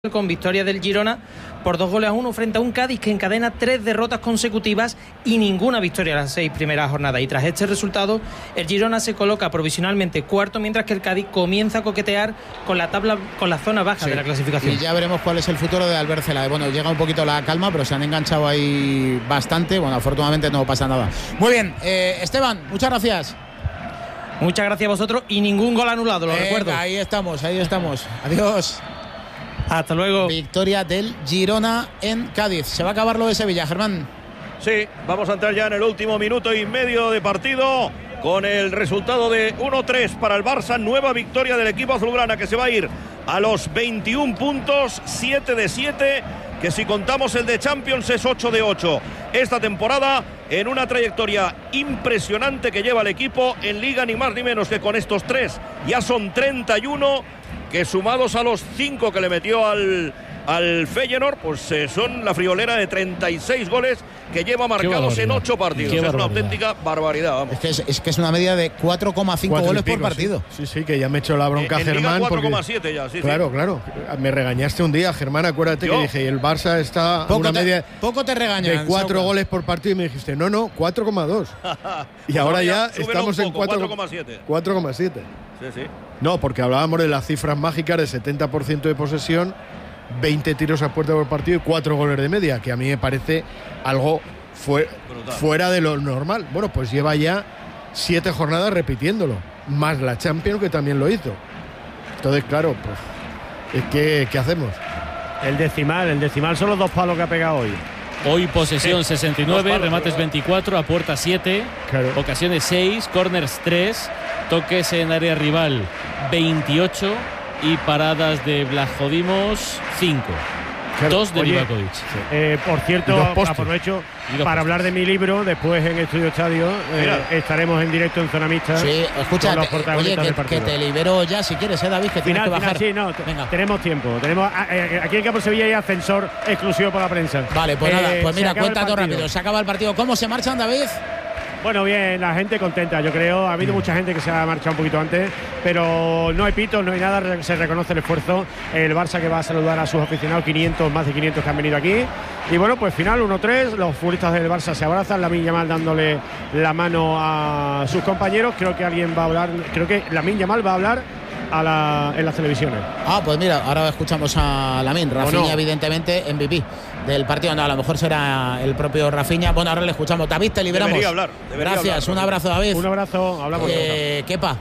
Con victoria del Girona por 2-1 frente a un Cádiz que encadena 3 derrotas consecutivas y ninguna victoria en las 6 primeras jornadas. Y tras este resultado, el Girona se coloca provisionalmente cuarto, mientras que el Cádiz comienza a coquetear con la tabla, con la zona baja de la clasificación. Y ya veremos cuál es el futuro de Albert Cela. Bueno, llega un poquito la calma, pero se han enganchado ahí bastante. Bueno, afortunadamente no pasa nada. Muy bien, Esteban, muchas gracias. Muchas gracias a vosotros y ningún gol anulado, lo recuerdo. Ahí estamos. Adiós. Hasta luego. Victoria del Girona en Cádiz. Se va a acabar lo de Sevilla, Germán. Sí, vamos a entrar ya en el último minuto y medio de partido con el resultado de 1-3 para el Barça. Nueva victoria del equipo azulgrana, que se va a ir a los 21 puntos, 7 de 7, que si contamos el de Champions es 8 de 8 esta temporada, en una trayectoria impresionante que lleva el equipo en Liga, ni más ni menos que con estos 3 ya son 31, que sumados a los 5 que le metió al Feyenoord, pues son la friolera de 36 goles que lleva marcados en 8 partidos. Es una auténtica barbaridad, vamos. Es que es una media de 4,5 goles por partido. Sí, que ya me echó la bronca Germán. 4,7 ya, sí. Claro. Me regañaste un día, Germán, acuérdate que dije, y el Barça está a una media poco te regañan, de 4 goles por partido, y me dijiste, no, 4,2. Y ahora ya estamos en 4,7. 4,7. Sí. No, porque hablábamos de las cifras mágicas de 70% de posesión, 20 tiros a puerta por partido y 4 goles de media, que a mí me parece algo fuera de lo normal. Bueno, pues lleva ya 7 jornadas repitiéndolo, más la Champions, que también lo hizo. Entonces, claro, pues ¿qué hacemos? El decimal son los 2 palos que ha pegado hoy. Hoy posesión 69, remates 24, a puerta 7, ocasiones 6, corners 3, toques en área rival 28 y paradas de Blajodimos 5. 2 de Livakovic. Por cierto, aprovecho para hablar de mi libro. Después en Estudio Estadio estaremos en directo en Zona Mixta. Sí, escucha, con los protagonistas del partido. Que te libero ya si quieres, David, que tienes que bajar. Sí, no, venga. Tenemos tiempo. Aquí en Campo Sevilla hay ascensor exclusivo para la prensa. Vale, pues nada, pues mira, cuenta todo rápido. Se acaba el partido. ¿Cómo se marchan, David? Bueno, bien, la gente contenta, yo creo. Ha habido mucha gente que se ha marchado un poquito antes, pero no hay pitos, no hay nada, se reconoce el esfuerzo. El Barça que va a saludar a sus aficionados, más de 500 que han venido aquí. Y bueno, pues final 1-3, los futbolistas del Barça se abrazan, Lamine Yamal dándole la mano a sus compañeros. Creo que alguien va a hablar, creo que Lamine Yamal va a hablar en las televisiones. Pues mira, ahora escuchamos a Lamine. Rafinha, evidentemente, MVP del partido. No, a lo mejor será el propio Rafinha. Bueno, ahora le escuchamos. David, te liberamos. Debería Gracias, hablar. Un abrazo, David. Un abrazo, hablamos. Kepa.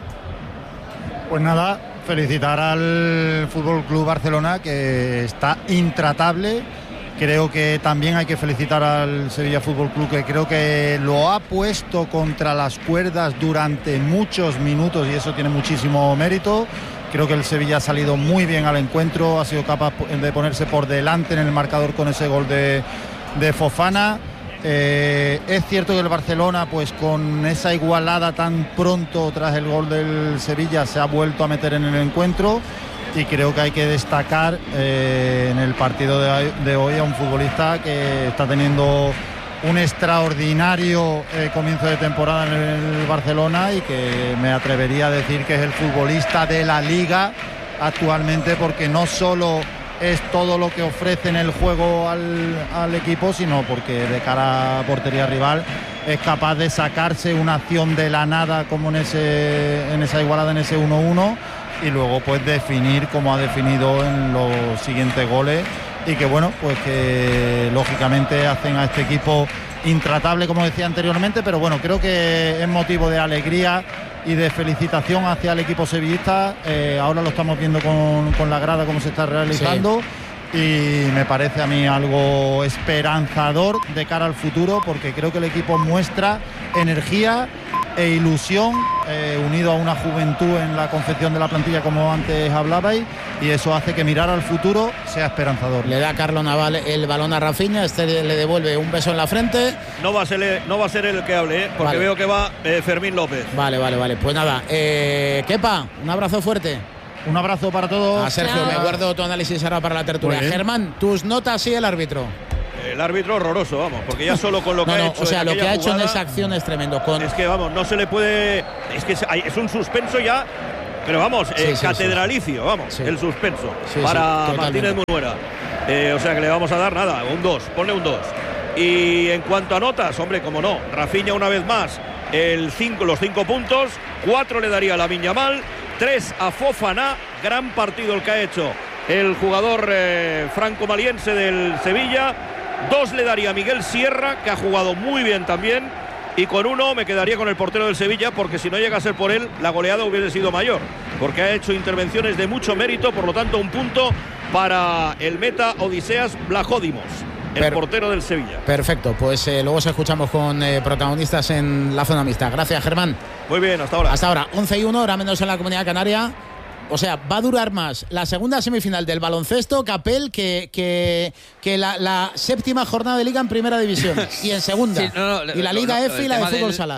Pues nada, felicitar al Fútbol Club Barcelona, que está intratable. Creo que también hay que felicitar al Sevilla Fútbol Club, que creo que lo ha puesto contra las cuerdas durante muchos minutos, y eso tiene muchísimo mérito. Creo que el Sevilla ha salido muy bien al encuentro, ha sido capaz de ponerse por delante en el marcador con ese gol de Fofana. Es cierto que el Barcelona, pues con esa igualada tan pronto tras el gol del Sevilla, se ha vuelto a meter en el encuentro. Y creo que hay que destacar en el partido de hoy a un futbolista que está teniendo un extraordinario comienzo de temporada en el Barcelona, y que me atrevería a decir que es el futbolista de la Liga actualmente, porque no solo es todo lo que ofrece en el juego al equipo, sino porque de cara a portería rival es capaz de sacarse una acción de la nada, como en esa igualada, en ese 1-1, y luego pues definir como ha definido en los siguientes goles, y que bueno, pues que lógicamente hacen a este equipo intratable, como decía anteriormente, pero bueno, creo que es motivo de alegría y de felicitación hacia el equipo sevillista. Ahora lo estamos viendo con la grada, cómo se está realizando. Sí. Y me parece a mí algo esperanzador de cara al futuro, porque creo que el equipo muestra energía e ilusión, unido a una juventud en la confección de la plantilla, como antes hablabais, y eso hace que mirar al futuro sea esperanzador. Le da Carlos Naval el balón a Rafinha, le devuelve un beso en la frente. No va a ser él el que hable, porque veo que va Fermín López. Vale. Pues nada, Kepa, un abrazo fuerte. Un abrazo para todos. A Sergio, me guardo tu análisis ahora para la tertulia. Germán, tus notas y el árbitro. El árbitro horroroso, vamos, porque ya solo con lo que ha hecho. O sea, lo que ha hecho jugada, en esa acción es tremendo. Es que, vamos, no se le puede. Es que es un suspenso ya Pero vamos, Sí, catedralicio, vamos, Sí. el suspenso Sí, para sí, Martínez Munuera. O sea que le vamos a dar nada, un 2, ponle un 2. Y en cuanto a notas, hombre, como no, Rafinha una vez más, los 5 puntos, 4 le daría a Lamine Yamal, 3 a Fofana, gran partido el que ha hecho el jugador franco-maliense del Sevilla, 2 le daría a Miguel Sierra, que ha jugado muy bien también, y con 1 me quedaría con el portero del Sevilla, porque si no llega a ser por él, la goleada hubiese sido mayor, porque ha hecho intervenciones de mucho mérito, por lo tanto un punto para el meta Odiseas Blahodimos, el portero del Sevilla. Perfecto, pues luego os escuchamos con protagonistas en la zona mixta. Gracias, Germán. Muy bien, hasta ahora. Hasta ahora, 11-1, hora menos en la Comunidad Canaria. O sea, va a durar más la segunda semifinal del baloncesto, Capel, que la séptima jornada de Liga en Primera División y en Segunda. Sí, y la Liga F y la de Fútbol Sala.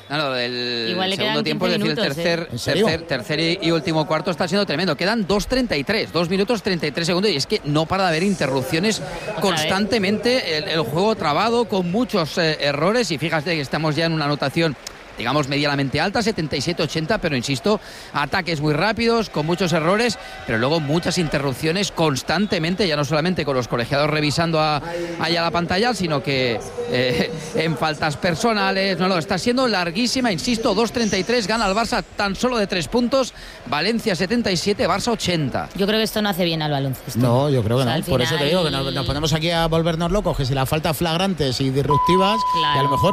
El segundo tiempo, es decir, el tercer y último cuarto está siendo tremendo. Quedan 2:33, 2 minutos 33 segundos, y es que no para de haber interrupciones constantemente, el juego trabado con muchos errores, y fíjate que estamos ya en una anotación, digamos, medianamente alta, 77-80, pero insisto, ataques muy rápidos, con muchos errores, pero luego muchas interrupciones constantemente, ya no solamente con los colegiados revisando allá la pantalla, sino que en faltas personales. No, está siendo larguísima, insisto, 2:33, gana el Barça tan solo de 3 puntos, Valencia 77, Barça 80. Yo creo que esto no hace bien al baloncesto. No, yo creo que o sea, no. Por eso te digo que nos ponemos aquí a volvernos locos, que si las faltas flagrantes y disruptivas, claro. Y a lo mejor...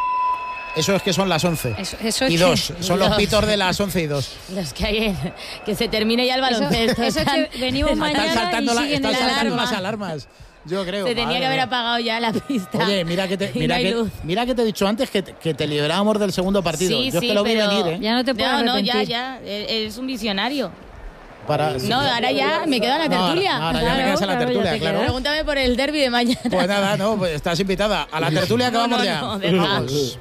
Eso es que son las 11 eso y 2, son los pitos de las 11 y 2. Los que hay que se termine ya el baloncesto. Eso es que venimos mañana están saltando, y siguen saltando las alarmas. Yo creo. Se tenía que haber apagado ya la pista. Oye, mira que te he dicho antes que te liberábamos del segundo partido. Sí, yo es que lo vi venir, ¿eh? Ya no te puedo arrepentir. No, ya. Es un visionario. No, ahora ya me quedo en la tertulia. Ahora ya me quedas en la tertulia, claro. Pregúntame por el derbi de mañana. Pues nada, pues estás invitada a la tertulia que vamos ya. Vamos.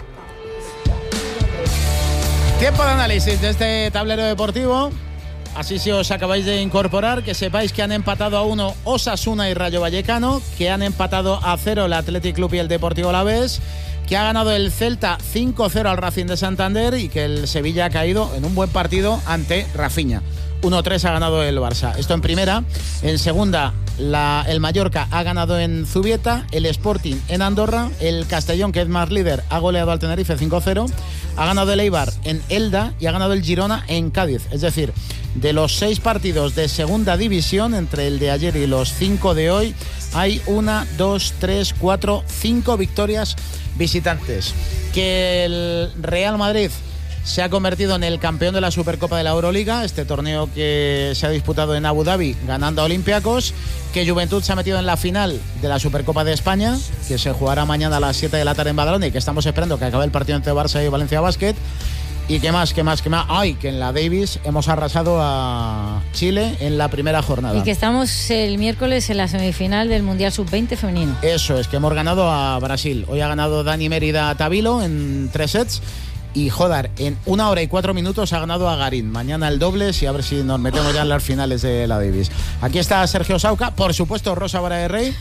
Tiempo de análisis de este tablero deportivo. Así si os acabáis de incorporar, que sepáis que han empatado a 1 Osasuna y Rayo Vallecano, que han empatado a 0 el Athletic Club y el Deportivo Alavés, que ha ganado el Celta 5-0 al Racing de Santander y que el Sevilla ha caído en un buen partido ante Rafinha. 1-3 ha ganado el Barça. Esto en primera. En segunda, el Mallorca ha ganado en Zubieta, el Sporting en Andorra, el Castellón, que es más líder, ha goleado al Tenerife 5-0, ha ganado el Eibar en Elda y ha ganado el Girona en Cádiz. Es decir, de los 6 partidos de segunda división, entre el de ayer y los 5 de hoy, hay 1, 2, 3, 4, 5 victorias visitantes. Que el Real Madrid se ha convertido en el campeón de la Supercopa de la Euroliga, este torneo que se ha disputado en Abu Dhabi ganando a Olympiacos, que Juventud se ha metido en la final de la Supercopa de España, que se jugará mañana a las 7 de la tarde en Badalona y que estamos esperando que acabe el partido entre Barça y Valencia Basket. Y qué más. Ay, que en la Davis hemos arrasado a Chile en la primera jornada. Y que estamos el miércoles en la semifinal del Mundial Sub-20 femenino. Eso es, que hemos ganado a Brasil. Hoy ha ganado Dani Mérida a Tavilo en 3 sets. Y Jodar, en 1 hora y 4 minutos ha ganado a Garín. Mañana el dobles y a ver si nos metemos ya en las finales de la Davis. Aquí está Sergio Sauca, por supuesto Rosa Vara de Rey.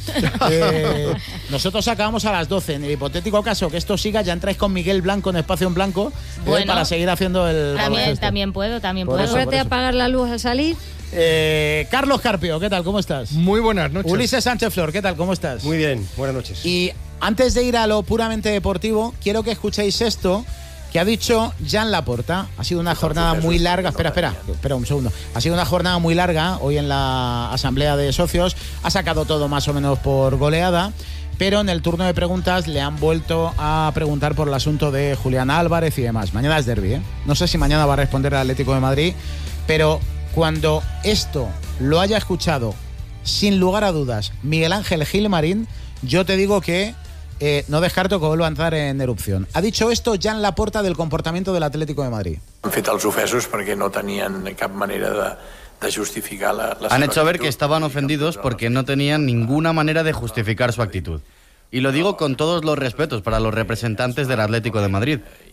Nosotros acabamos a las 12. En el hipotético caso que esto siga, ya entráis con Miguel Blanco en espacio en blanco, para seguir haciendo el También puedo. Acuérdate apagar la luz al salir. Carlos Carpio, ¿qué tal? ¿Cómo estás? Muy buenas noches. Ulises Sánchez Flor, ¿qué tal? ¿Cómo estás? Muy bien, buenas noches. Y antes de ir a lo puramente deportivo, quiero que escuchéis esto que ha dicho Jan Laporta. Ha sido una jornada muy larga. Espera un segundo. Ha sido una jornada muy larga hoy en la asamblea de socios. Ha sacado todo más o menos por goleada, pero en el turno de preguntas le han vuelto a preguntar por el asunto de Julián Álvarez y demás. Mañana es derbi, ¿eh? No sé si mañana va a responder el Atlético de Madrid, pero cuando esto lo haya escuchado, sin lugar a dudas, Miguel Ángel Gilmarín, yo te digo que no descarto que vuelva a entrar en erupción. Ha dicho esto Jan Laporta del comportamiento del Atlético de Madrid. Han fet els ofesos perquè no tenien cap manera de justificar la Han hecho ver que estaban ofendidos porque no tenían ninguna manera de justificar su actitud. Y lo digo con todos los respetos para los representantes del Atlético de Madrid,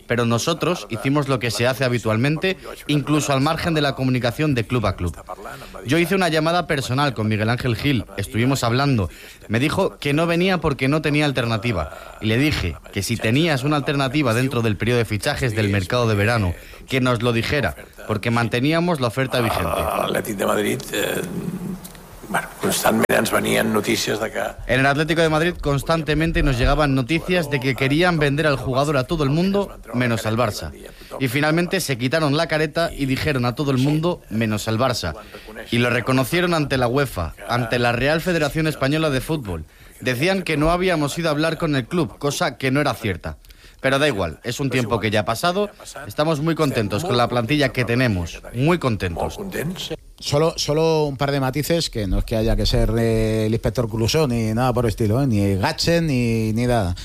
pero nosotros hicimos lo que se hace habitualmente, incluso al margen de la comunicación de club a club. Yo hice una llamada personal con Miguel Ángel Gil, estuvimos hablando. Me dijo que no venía porque no tenía alternativa. Y le dije que si tenías una alternativa dentro del periodo de fichajes del mercado de verano, que nos lo dijera, porque manteníamos la oferta vigente. L'Atlètic de Madrid... constantemente ens venien noticias de que... En el Atlético de Madrid constantemente nos llegaban noticias de que querían vender al jugador a todo el mundo, menos al Barça. Y finalmente se quitaron la careta y dijeron a todo el mundo, menos al Barça. Y lo reconocieron ante la UEFA, ante la Real Federación Española de Fútbol. Decían que no habíamos ido a hablar con el club, cosa que no era cierta. Pero da igual, es un tiempo que ya ha pasado. Estamos muy contentos con la plantilla que tenemos, muy contentos. Solo un par de matices, que no es que haya que ser el inspector Clouseau ni nada por el estilo, ni Gatchen ni nada.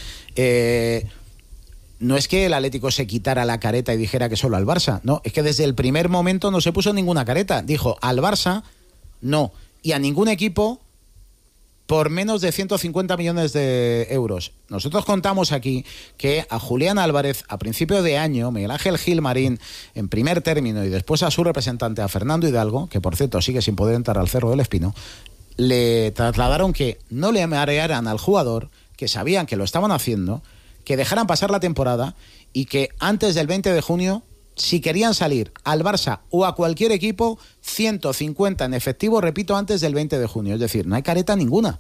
No es que el Atlético se quitara la careta y dijera que solo al Barça, no, es que desde el primer momento no se puso ninguna careta. Dijo al Barça no, y a ningún equipo por menos de 150 millones de euros. Nosotros contamos aquí que a Julián Álvarez, a principio de año, Miguel Ángel Gilmarín, en primer término, y después a su representante, a Fernando Hidalgo, que por cierto sigue sin poder entrar al Cerro del Espino, le trasladaron que no le marearan al jugador, que sabían que lo estaban haciendo, que dejaran pasar la temporada y que antes del 20 de junio, si querían salir al Barça o a cualquier equipo, 150 en efectivo, repito, antes del 20 de junio. Es decir, no hay careta ninguna.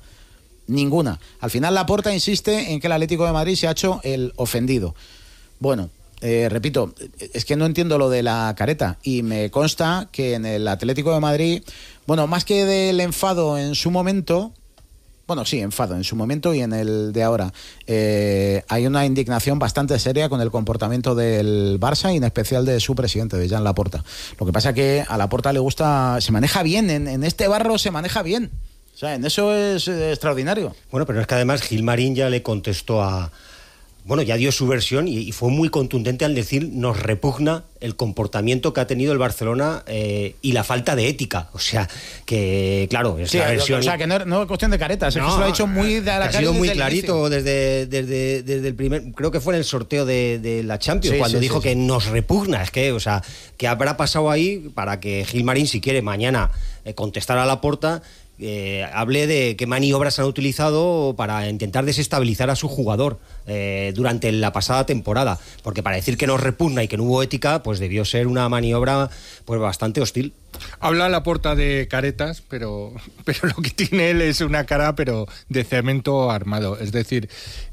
Al final Laporta insiste en que el Atlético de Madrid se ha hecho el ofendido. Bueno, repito, es que no entiendo lo de la careta y me consta que en el Atlético de Madrid, bueno, más que del enfado en su momento... Bueno, sí, enfado en su momento y en el de ahora. Hay una indignación bastante seria con el comportamiento del Barça y en especial de su presidente, de Joan Laporta. Lo que pasa es que a Laporta le gusta, se maneja bien, en este barro se maneja bien. O sea, en eso es extraordinario. Bueno, pero es que además Gilmarín ya le contestó a... Bueno, ya dio su versión y fue muy contundente al decir nos repugna el comportamiento que ha tenido el Barcelona y la falta de ética. O sea, que claro, es la versión... O sea, que no es cuestión de caretas, es que se lo ha hecho muy de la cara. Ha sido muy clarito desde el primer... Creo que fue en el sorteo de la Champions, cuando dijo que nos repugna. Es que, o sea, ¿qué habrá pasado ahí para que Gilmarín, si quiere, mañana contestar a Laporta... hable de qué maniobras han utilizado para intentar desestabilizar a su jugador durante la pasada temporada, porque para decir que nos repugna y que no hubo ética, pues debió ser una maniobra pues bastante hostil. Habla Laporta de caretas, pero lo que tiene él es una cara pero de cemento armado, es decir...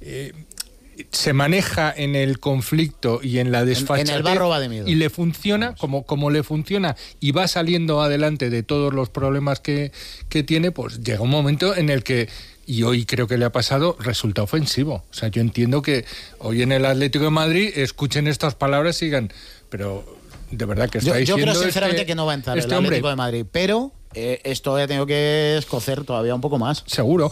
se maneja en el conflicto y en la desfachatez, en el barro va de miedo. Y le funciona como le funciona y va saliendo adelante de todos los problemas que tiene, pues llega un momento en el que, y hoy creo que le ha pasado, resulta ofensivo. O sea, yo entiendo que hoy en el Atlético de Madrid escuchen estas palabras y digan, pero de verdad que está diciendo... Yo creo sinceramente que no va a entrar el Atlético de Madrid, pero... esto ha tenido que escocer todavía un poco más. Seguro.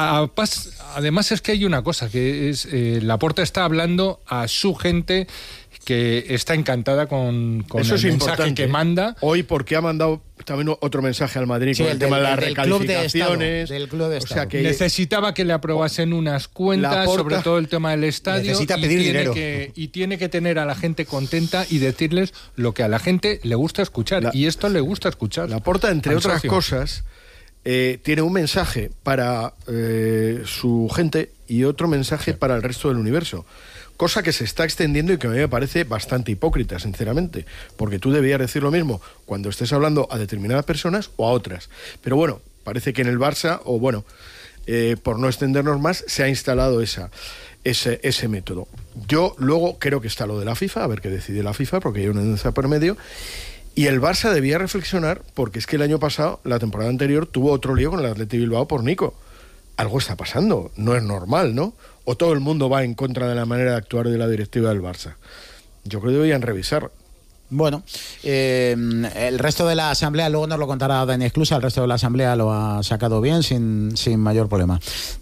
Además es que hay una cosa, que es Laporta está hablando a su gente que está encantada con eso el mensaje que manda. Hoy porque ha mandado también otro mensaje al Madrid con el tema de las recalificaciones. Del club de Estado. O sea que necesitaba que le aprobasen unas cuentas, sobre todo el tema del estadio. Necesita pedir dinero. Y tiene que tener a la gente contenta y decirles lo que a la gente le gusta escuchar. Y esto le gusta escuchar. Laporta, entre otras cosas, tiene un mensaje para su gente y otro mensaje para el resto del universo. Cosa que se está extendiendo y que a mí me parece bastante hipócrita, sinceramente, porque tú debías decir lo mismo cuando estés hablando a determinadas personas o a otras. Pero bueno, parece que en el Barça, o bueno, por no extendernos más, se ha instalado ese método. Yo luego creo que está lo de la FIFA, a ver qué decide la FIFA, porque hay una denuncia por medio, y el Barça debía reflexionar, porque es que el año pasado, la temporada anterior, tuvo otro lío con el Athletic Bilbao por Nico. Algo está pasando, no es normal, ¿no? O todo el mundo va en contra de la manera de actuar de la directiva del Barça. Yo creo que deberían revisar. Bueno, el resto de la asamblea, luego nos lo contará Dani Esclusa, el resto de la asamblea lo ha sacado bien, sin mayor problema.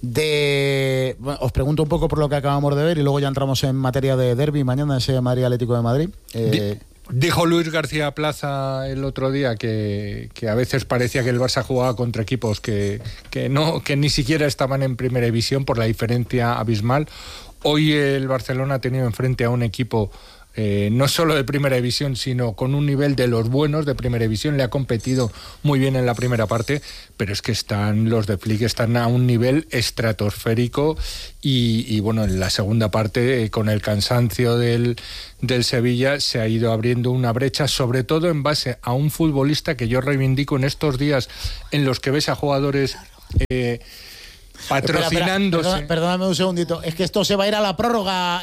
Bueno, os pregunto un poco por lo que acabamos de ver y luego ya entramos en materia de derbi mañana, ese Madrid Atlético de Madrid. Dijo Luis García Plaza el otro día que a veces parecía que el Barça jugaba contra equipos que ni siquiera estaban en primera división por la diferencia abismal. Hoy el Barcelona ha tenido enfrente a un equipo no solo de primera división, sino con un nivel de los buenos de primera división. Le ha competido muy bien en la primera parte, pero es que los de Flick están a un nivel estratosférico y bueno, en la segunda parte, con el cansancio del Sevilla, se ha ido abriendo una brecha, sobre todo en base a un futbolista que yo reivindico en estos días en los que ves a jugadores patrocinándose. Perdóname un segundito, es que esto se va a ir a la prórroga.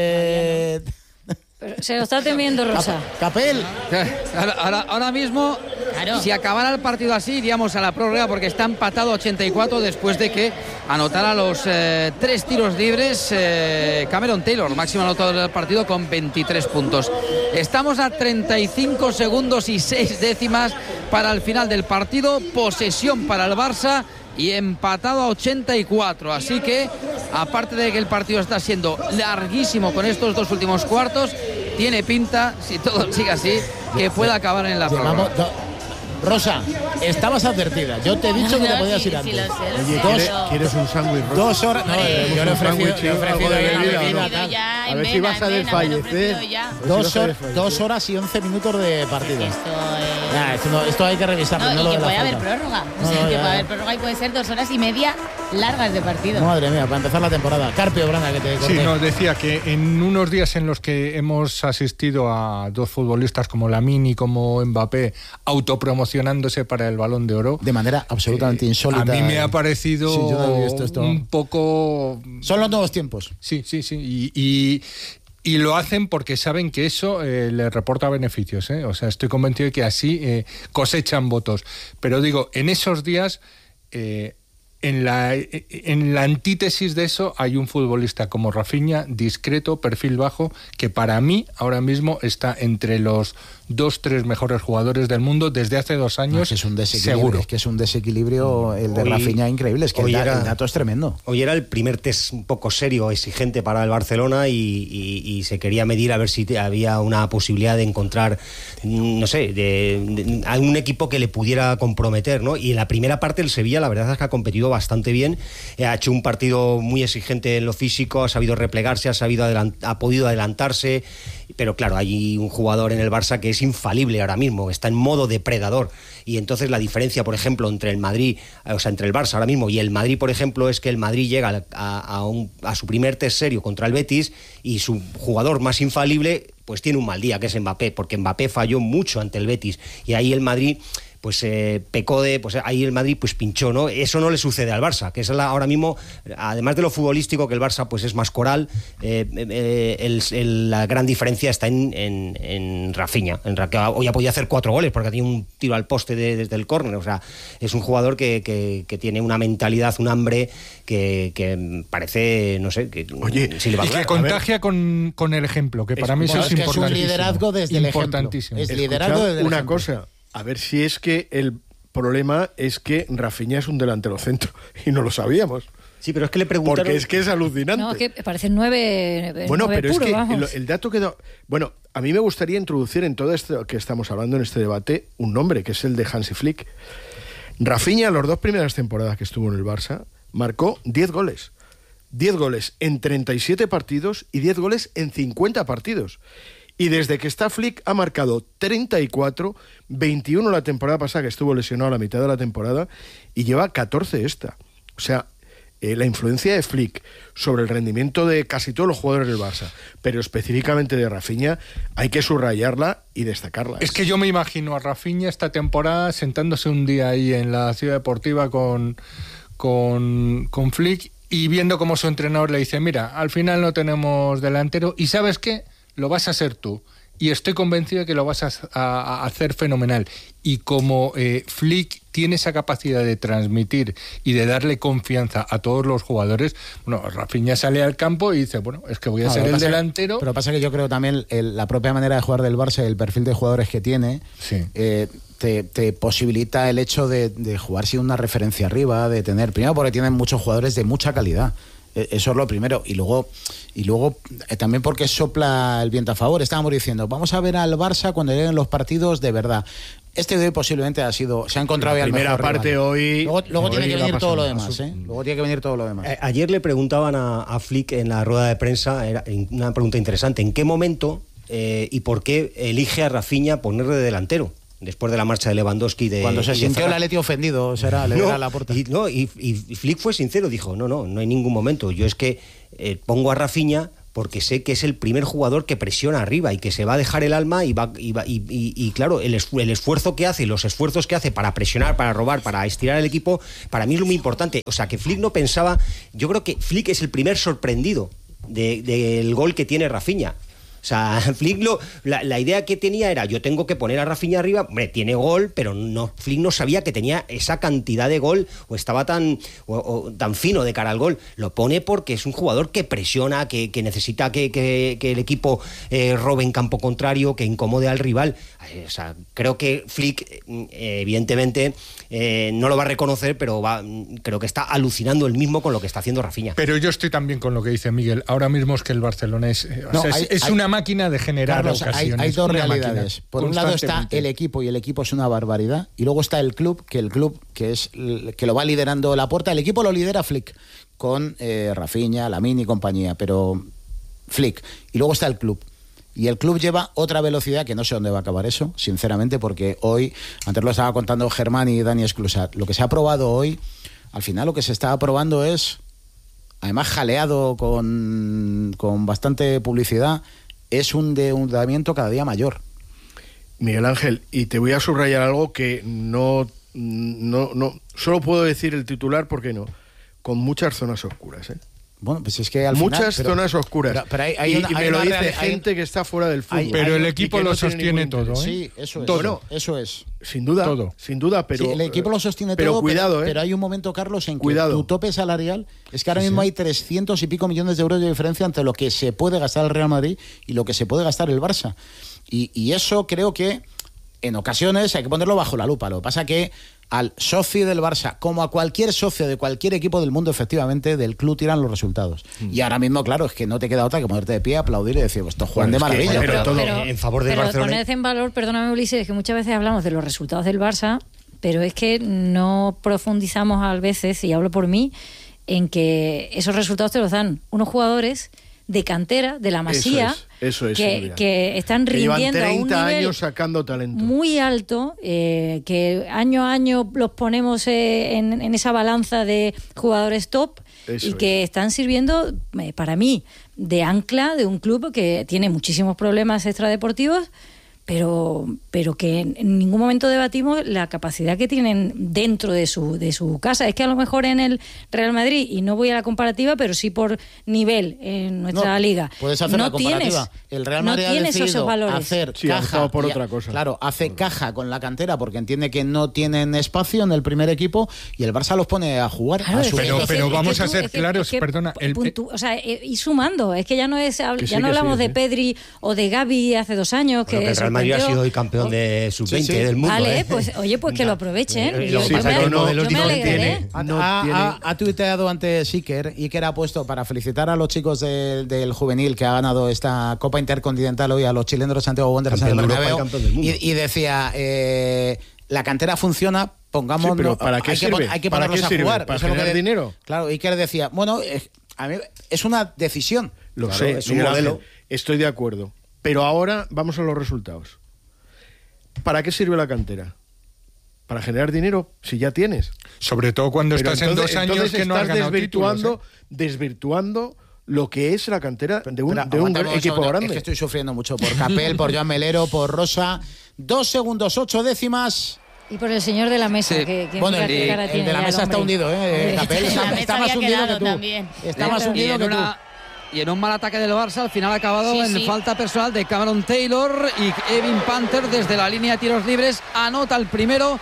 Se lo está temiendo Rosa. Capel. Ahora mismo, claro, si acabara el partido así, iríamos a la prórroga porque está empatado 84 después de que anotara los 3 tiros libres Cameron Taylor, máximo anotador del partido con 23 puntos. Estamos a 35 segundos y 6 décimas para el final del partido. Posesión para el Barça y empatado a 84. Así que, aparte de que el partido está siendo larguísimo con estos 2 últimos cuartos, tiene pinta, si todo sigue así, que pueda acabar en la prórroga. Rosa, estabas advertida. Yo te he dicho que te podías ir antes. Oye, ¿quieres un sándwich, Rosa? 2 horas. No, yo le he ofrecido ya. A ver si vas a desfallecer. 2 horas y 11 minutos de partido. Esto hay que revisarlo. No, y que puede haber prórroga. Que puede haber prórroga y puede ser 2 horas y media largas de partido. Madre mía, para empezar la temporada. Carpio, Brana, que te corté. Sí, no, decía que en unos días en los que hemos asistido a 2 futbolistas como Lamine y como Mbappé autopromocionándose para el Balón de Oro, de manera absolutamente insólita. A mí me ha parecido yo no he visto esto. Un poco... Son los nuevos tiempos. Sí. Y lo hacen porque saben que eso les reporta beneficios, ¿eh? O sea, estoy convencido de que así cosechan votos. Pero digo, en esos días, en la antítesis de eso, hay un futbolista como Rafinha, discreto, perfil bajo, que para mí ahora mismo está entre los 2-3 mejores jugadores del mundo desde hace 2 años. Es un desequilibrio, seguro. Es que es un desequilibrio el de Rafinha increíble. Es que el dato es tremendo. Hoy era el primer test un poco serio, exigente para el Barcelona y se quería medir a ver si había una posibilidad de encontrar, no sé, de algún equipo que le pudiera comprometer, ¿no? Y en la primera parte el Sevilla, la verdad es que ha competido bastante bien, ha hecho un partido muy exigente en lo físico, ha sabido replegarse, ha podido adelantarse, pero claro, hay un jugador en el Barça que es infalible ahora mismo, está en modo depredador, y entonces la diferencia, por ejemplo, entre el Madrid, o sea, entre el Barça ahora mismo y el Madrid, por ejemplo, es que el Madrid llega a su primer test serio contra el Betis y su jugador más infalible pues tiene un mal día, que es Mbappé, porque Mbappé falló mucho ante el Betis y ahí el Madrid pues pecó pues ahí el Madrid pues pinchó, ¿no? Eso no le sucede al Barça, que es ahora mismo, además de lo futbolístico, que el Barça pues es más coral, la gran diferencia está en Rafinha, que hoy ha podido hacer 4 goles porque tiene un tiro al poste desde el córner. O sea, es un jugador que tiene una mentalidad, un hambre que parece, no sé, que oye, si le va a durar, y que contagia con el ejemplo, que para mí eso es importantísimo. Es un liderazgo desde el ejemplo. Es liderazgo desde una cosa. A ver si es que el problema es que Rafinha es un delantero centro y no lo sabíamos. Sí, pero es que le preguntaron... Porque es que es alucinante. No, que parecen 9 bueno, pero puro, es que vamos. el dato quedó... Bueno, a mí me gustaría introducir en todo esto que estamos hablando, en este debate, un nombre, que es el de Hansi Flick. Rafinha, las 2 primeras temporadas que estuvo en el Barça, marcó 10 goles. 10 goles en 37 partidos y 10 goles en 50 partidos. Y desde que está Flick ha marcado 34, 21 la temporada pasada, que estuvo lesionado a la mitad de la temporada, y lleva 14 esta. O sea, la influencia de Flick sobre el rendimiento de casi todos los jugadores del Barça, pero específicamente de Rafinha, hay que subrayarla y destacarla. Es que yo me imagino a Rafinha esta temporada sentándose un día ahí en la Ciudad Deportiva con Flick y viendo cómo su entrenador le dice, mira, al final no tenemos delantero y ¿sabes qué? Lo vas a hacer tú. Y estoy convencido de que lo vas a hacer fenomenal. Y como Flick tiene esa capacidad de transmitir y de darle confianza a todos los jugadores, bueno, Rafinha sale al campo y dice, bueno, es que voy a ser el delantero. Pero pasa que yo creo también la propia manera de jugar del Barça y el perfil de jugadores que tiene, sí. Te posibilita el hecho de jugar sin una referencia arriba, de tener, primero porque tienen muchos jugadores de mucha calidad. Eso es lo primero. Y luego también porque sopla el viento a favor. Estábamos diciendo, vamos a ver al Barça cuando lleguen los partidos de verdad. Este de hoy posiblemente se ha encontrado ya el mejor parte rival. Hoy. Luego tiene que venir todo lo demás, ¿eh? Luego tiene que venir todo lo demás. Ayer le preguntaban a Flick en la rueda de prensa, era una pregunta interesante, ¿en qué momento y por qué elige a Rafinha ponerle de delantero después de la marcha de Lewandowski. Cuando se sintió el Atleti ofendido, será, le dará la puerta. Y Flick fue sincero, dijo, no hay ningún momento. Yo es que pongo a Rafinha porque sé que es el primer jugador que presiona arriba y que se va a dejar el alma y claro, el esfuerzo que hace, los esfuerzos que hace para presionar, para robar, para estirar el equipo, para mí es muy importante. O sea, que Flick no pensaba... Yo creo que Flick es el primer sorprendido del gol que tiene Rafinha. O sea, Flick la idea que tenía era, yo tengo que poner a Rafinha arriba, hombre, tiene gol, pero Flick no sabía que tenía esa cantidad de gol o estaba tan fino de cara al gol. Lo pone porque es un jugador que presiona, que necesita que el equipo robe en campo contrario, que incomode al rival. O sea, creo que Flick, evidentemente, no lo va a reconocer, pero creo que está alucinando él mismo con lo que está haciendo Rafinha. Pero yo estoy también con lo que dice Miguel. Ahora mismo es que el Barcelona es una máquina de generar ocasiones. Hay dos realidades. Por un lado está el equipo, y el equipo es una barbaridad, y luego está el club que es que lo va liderando Laporta. El equipo lo lidera Flick con Rafinha, Lamine y compañía, pero Flick. Y luego está el club. Y el club lleva otra velocidad que no sé dónde va a acabar eso, sinceramente, porque hoy, antes lo estaba contando Germán y Dani Esclusar, lo que se ha probado hoy, al final lo que se está probando es, además jaleado con bastante publicidad, es un endeudamiento cada día mayor. Miguel Ángel, y te voy a subrayar algo que no solo puedo decir el titular porque no, con muchas zonas oscuras, ¿eh? Bueno, pues es que al muchas final, zonas oscuras. Pero y me lo dice gente que está fuera del fútbol. Pero el equipo lo sostiene todo, ¿eh? Sí, eso es. Todo. Bueno, eso es. Sin duda, todo. Sin duda, pero... Sí, el equipo lo sostiene pero todo, cuidado, pero hay un momento, Carlos, en que cuidado. Tu tope salarial es que ahora mismo hay 300 y pico millones de euros de diferencia entre lo que se puede gastar el Real Madrid y lo que se puede gastar el Barça. Y eso creo que en ocasiones hay que ponerlo bajo la lupa. Lo que pasa que al socio del Barça, como a cualquier socio de cualquier equipo del mundo, efectivamente, del club tiran los resultados. Y ahora mismo, claro, es que no te queda otra que ponerte de pie, aplaudir y decir, pues, estos juegan de maravilla. Pero en favor del Barcelona. Poned en valor, perdóname, Ulises, que muchas veces hablamos de los resultados del Barça, pero es que no profundizamos a veces, y hablo por mí, en que esos resultados te los dan unos jugadores de cantera, de la Masía, eso es, que están rindiendo a un nivel años sacando talento muy alto, que año a año los ponemos en esa balanza de jugadores top, y que están sirviendo, para mí, de ancla de un club que tiene muchísimos problemas extradeportivos, pero que en ningún momento debatimos la capacidad que tienen dentro de su casa. Es que a lo mejor en el Real Madrid, y no voy a la comparativa, pero sí por nivel en nuestra liga, puedes hacer la comparativa. El Real Madrid ha decidido hacer caja por otra cosa. Claro, hace caja con la cantera porque entiende que no tienen espacio en el primer equipo, y el Barça los pone a jugar. Claro, pero vamos a ser claros, perdona. O sea, y sumando, es que ya no hablamos de Pedri o de Gavi hace 2 años, que el Madrid ha sido hoy campeón de sub-20 del mundo. Vale, pues oye, pues que lo aprovechen. Yo me alegraré. Ha tuiteado antes Iker ha puesto, para felicitar a los chicos del juvenil que ha ganado esta Copa Intercontinental hoy, a los chilenos de Santiago Wanderers en el Bernabéu, y decía, la cantera funciona, pongamos... Sí, pero ¿para qué sirve? Hay que ponerlos a jugar. ¿Para generar dinero? Claro, Iker decía, bueno, a mí es una decisión. Lo sé, es un modelo. Estoy de acuerdo. Pero ahora vamos a los resultados. ¿Para qué sirve la cantera? ¿Para generar dinero? Si ya tienes. Sobre todo cuando estás en 2 años que no has ganado títulos, desvirtuando lo que es la cantera de un equipo grande. Es que estoy sufriendo mucho por Capel, por Joan Melero, por Rosa. 2 segundos, 8 décimas. Y por el señor de la mesa, sí. que bueno, el de la mesa está hundido, Capel está más hundido que tú. También. Está más hundido que tú. Y en un mal ataque del Barça, al final ha acabado en falta personal de Cameron Taylor, y Evan Panther desde la línea de tiros libres anota el primero.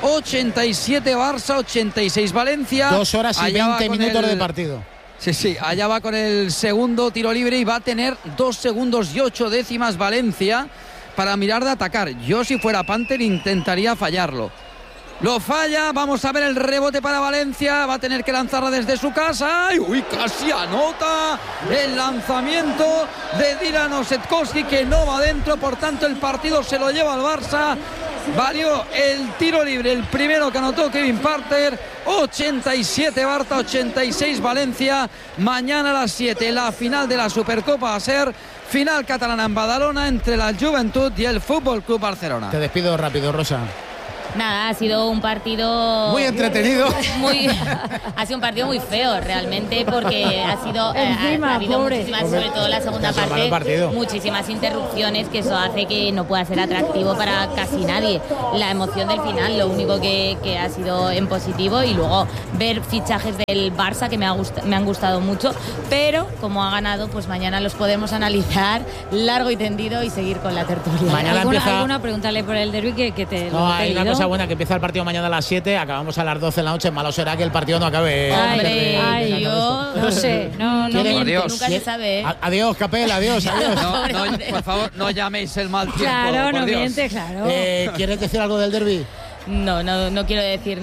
87 Barça, 86 Valencia. 2 horas y 20 minutos de partido. Sí, allá va con el segundo tiro libre, y va a tener 2 segundos y 8 décimas Valencia para mirar de atacar. Yo, si fuera Panther, intentaría fallarlo. Lo falla, vamos a ver el rebote para Valencia, va a tener que lanzarla desde su casa. ¡Uy, casi anota el lanzamiento de Dylan Osetkowski, que no va adentro! Por tanto, el partido se lo lleva al Barça. valió el tiro libre, el primero que anotó Kevin Parter. 87 Barça, 86 Valencia. Mañana a las 7 la final de la Supercopa va a ser final catalana en Badalona entre la Joventut y el Fútbol Club Barcelona. Te despido rápido, Rosa. Nada, ha sido un partido muy entretenido. Ha sido un partido muy feo realmente, porque ha sido ha habido muchísimas, sobre todo la segunda parte, muchísimas interrupciones, que eso hace que no pueda ser atractivo para casi nadie. La emoción del final, lo único que ha sido en positivo, y luego ver fichajes del Barça que me han gustado mucho, pero como ha ganado, pues mañana los podemos analizar largo y tendido y seguir con la tertulia. Mañana ¿Alguna preguntarle por el derbi que te lo he pedido? Una cosa buena, que empieza el partido mañana a las 7, acabamos a las 12 de la noche. Malo será que el partido no acabe. Hombre, yo no sé, nunca se sabe. Adiós, Capel, adiós. No, por favor, no llaméis el mal tiempo. Claro, no miente, claro. ¿Quieres decir algo del derbi? No quiero decir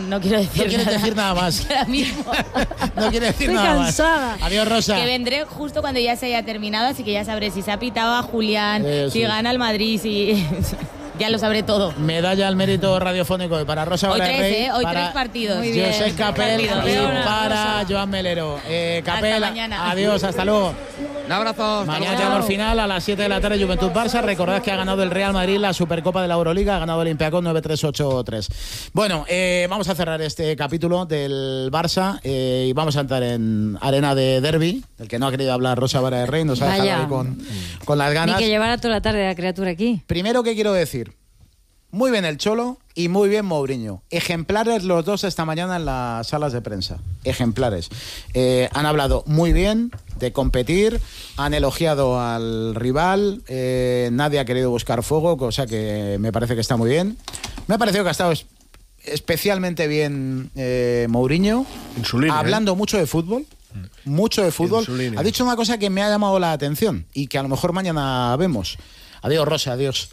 nada más. Ahora mismo. No quiero decir nada más. Estoy cansada. Adiós, Rosa. Que vendré justo cuando ya se haya terminado, así que ya sabré si se ha pitado a Julián, si gana el Madrid, si... Ya lo sabré todo. Medalla al mérito radiofónico para Rosa Rey. Hoy tres partidos. Muy bien. José Capel y para Joan Melero. Capel, adiós, hasta luego. Un abrazo. Mañana tenemos final a las 7 de la tarde, Juventud Barça. Recordad que ha ganado el Real Madrid la Supercopa de la Euroliga, ha ganado el Olympiacos 9-3-8-3. Bueno, vamos a cerrar este capítulo del Barça y vamos a entrar en arena de derbi, del que no ha querido hablar Rosa Rey, nos ha dejado ahí con las ganas. Ni que llevara toda la tarde la criatura aquí. Primero que quiero decir, muy bien el Cholo y muy bien Mourinho. Ejemplares los dos esta mañana en las salas de prensa. Ejemplares. Han hablado muy bien de competir, han elogiado al rival, nadie ha querido buscar fuego, cosa que me parece que está muy bien. Me ha parecido que ha estado especialmente bien Mourinho, hablando mucho de fútbol. Mucho de fútbol. Ha dicho una cosa que me ha llamado la atención y que a lo mejor mañana vemos. Adiós, Rosa, adiós.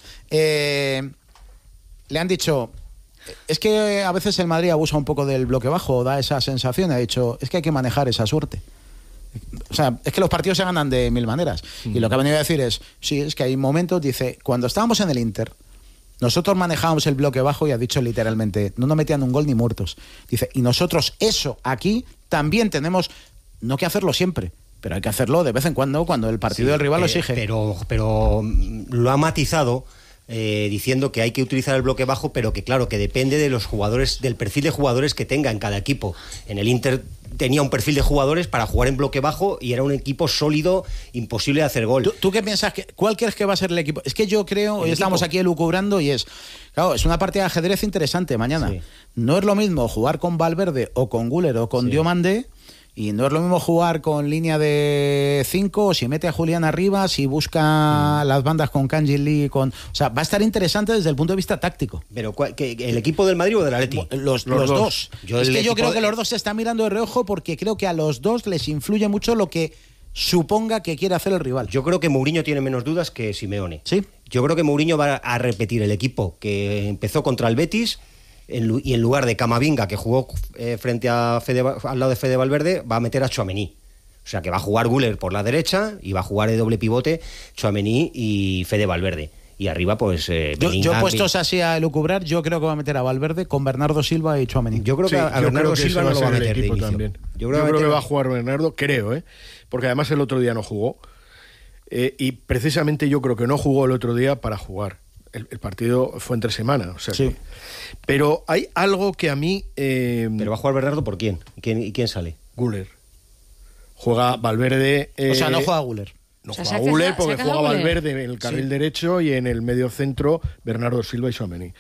Le han dicho, es que a veces el Madrid abusa un poco del bloque bajo, da esa sensación. Ha dicho, es que hay que manejar esa suerte. O sea, es que los partidos se ganan de mil maneras. Y lo que ha venido a decir es, sí, es que hay momentos, dice, cuando estábamos en el Inter, nosotros manejábamos el bloque bajo y ha dicho literalmente, no nos metían un gol ni muertos. Dice, y nosotros eso aquí también tenemos, no que hacerlo siempre, pero hay que hacerlo de vez en cuando el partido del rival lo exige. Pero lo ha matizado diciendo que hay que utilizar el bloque bajo, pero que claro, que depende de los jugadores, del perfil de jugadores que tenga en cada equipo. En el Inter tenía un perfil de jugadores para jugar en bloque bajo y era un equipo sólido, imposible de hacer gol. ¿Tú qué piensas? ¿Cuál crees que va a ser el equipo? Es que yo creo, hoy estamos aquí elucubrando y es una partida de ajedrez interesante mañana. Sí. No es lo mismo jugar con Valverde o con Güler o con Diomandé. Y no es lo mismo jugar con línea de 5, o si mete a Julián arriba, si busca las bandas con Kanji Lee, o sea, va a estar interesante desde el punto de vista táctico. Pero ¿el equipo del Madrid o del Atleti? Los dos. Yo creo que los dos se están mirando de reojo porque creo que a los dos les influye mucho lo que suponga que quiere hacer el rival. Yo creo que Mourinho tiene menos dudas que Simeone. Sí. Yo creo que Mourinho va a repetir el equipo que empezó contra el Betis. Y en lugar de Camavinga, que jugó frente a al lado de Fede Valverde, va a meter a Tchouaméni. O sea que va a jugar Güler por la derecha y va a jugar de doble pivote Tchouaméni y Fede Valverde. Y arriba, pues... yo puestos así a elucubrar, yo creo que va a meter a Valverde con Bernardo Silva y Tchouaméni. Yo creo que a Bernardo Silva no lo va a meter de inicio. También. Yo creo que va a jugar Bernardo, creo, porque además el otro día no jugó. Y precisamente yo creo que no jugó el otro día para jugar. El partido fue entre semana, o sea sí. Pero hay algo que a mí... ¿Pero va a jugar Bernardo por quién? ¿Y quién sale? Güler. Juega Valverde... o sea, no juega Güler. No juega Güler porque juega Valverde en el carril derecho y en el medio centro Bernardo Silva y Tchouaméni.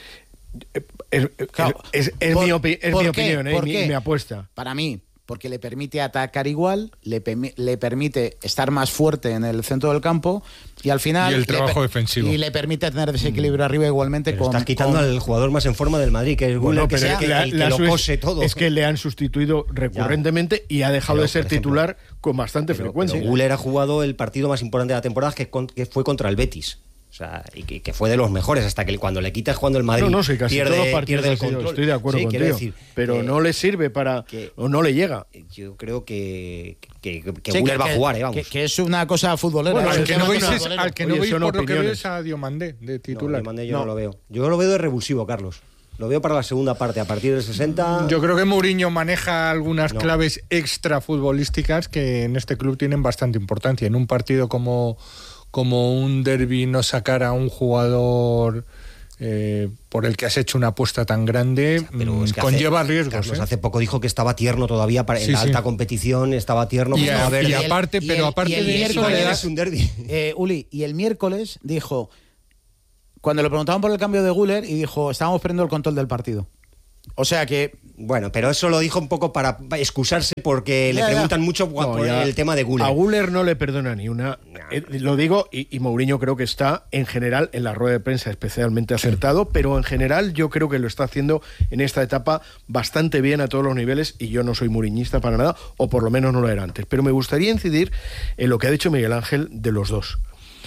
Es mi opinión, mi apuesta. Para mí, porque le permite atacar igual, le permite estar más fuerte en el centro del campo y al final... Y el trabajo defensivo. Y le permite tener desequilibrio arriba igualmente. Pero estás quitando al jugador más en forma del Madrid, que es Güler, que lo cose todo. Es que le han sustituido recurrentemente y ha dejado de ser titular con bastante frecuencia. Güler ha jugado el partido más importante de la temporada, que fue contra el Betis. O sea, y que fue de los mejores, hasta que cuando le quitas cuando el Madrid pierde el control. Estoy de acuerdo contigo, decir, pero no le sirve o no le llega. Yo creo que Güler va a jugar, vamos. Que es una cosa futbolera. Bueno, al que no veis por lo que veo es a Diomandé, de titular. Diomandé yo no lo veo. Yo lo veo de revulsivo, Carlos. Lo veo para la segunda parte, a partir del 60... Yo creo que Mourinho maneja algunas claves extra futbolísticas que en este club tienen bastante importancia. En un partido como un derbi, no sacar a un jugador por el que has hecho una apuesta tan grande, pero es que conlleva riesgos. Carlos, hace poco dijo que estaba tierno todavía en la alta competición, estaba tierno. Y aparte de eso... Es un derbi. Uli, y el miércoles dijo... Cuando le preguntaban por el cambio de Güler y dijo, estábamos perdiendo el control del partido. O sea que... Bueno, pero eso lo dijo un poco para excusarse porque le preguntan mucho por el tema de Güler. A Güler no le perdona ni una. Lo digo, y Mourinho creo que está en general en la rueda de prensa especialmente acertado, pero en general yo creo que lo está haciendo en esta etapa bastante bien a todos los niveles, y yo no soy mourinhista para nada, o por lo menos no lo era antes. Pero me gustaría incidir en lo que ha dicho Miguel Ángel de los dos.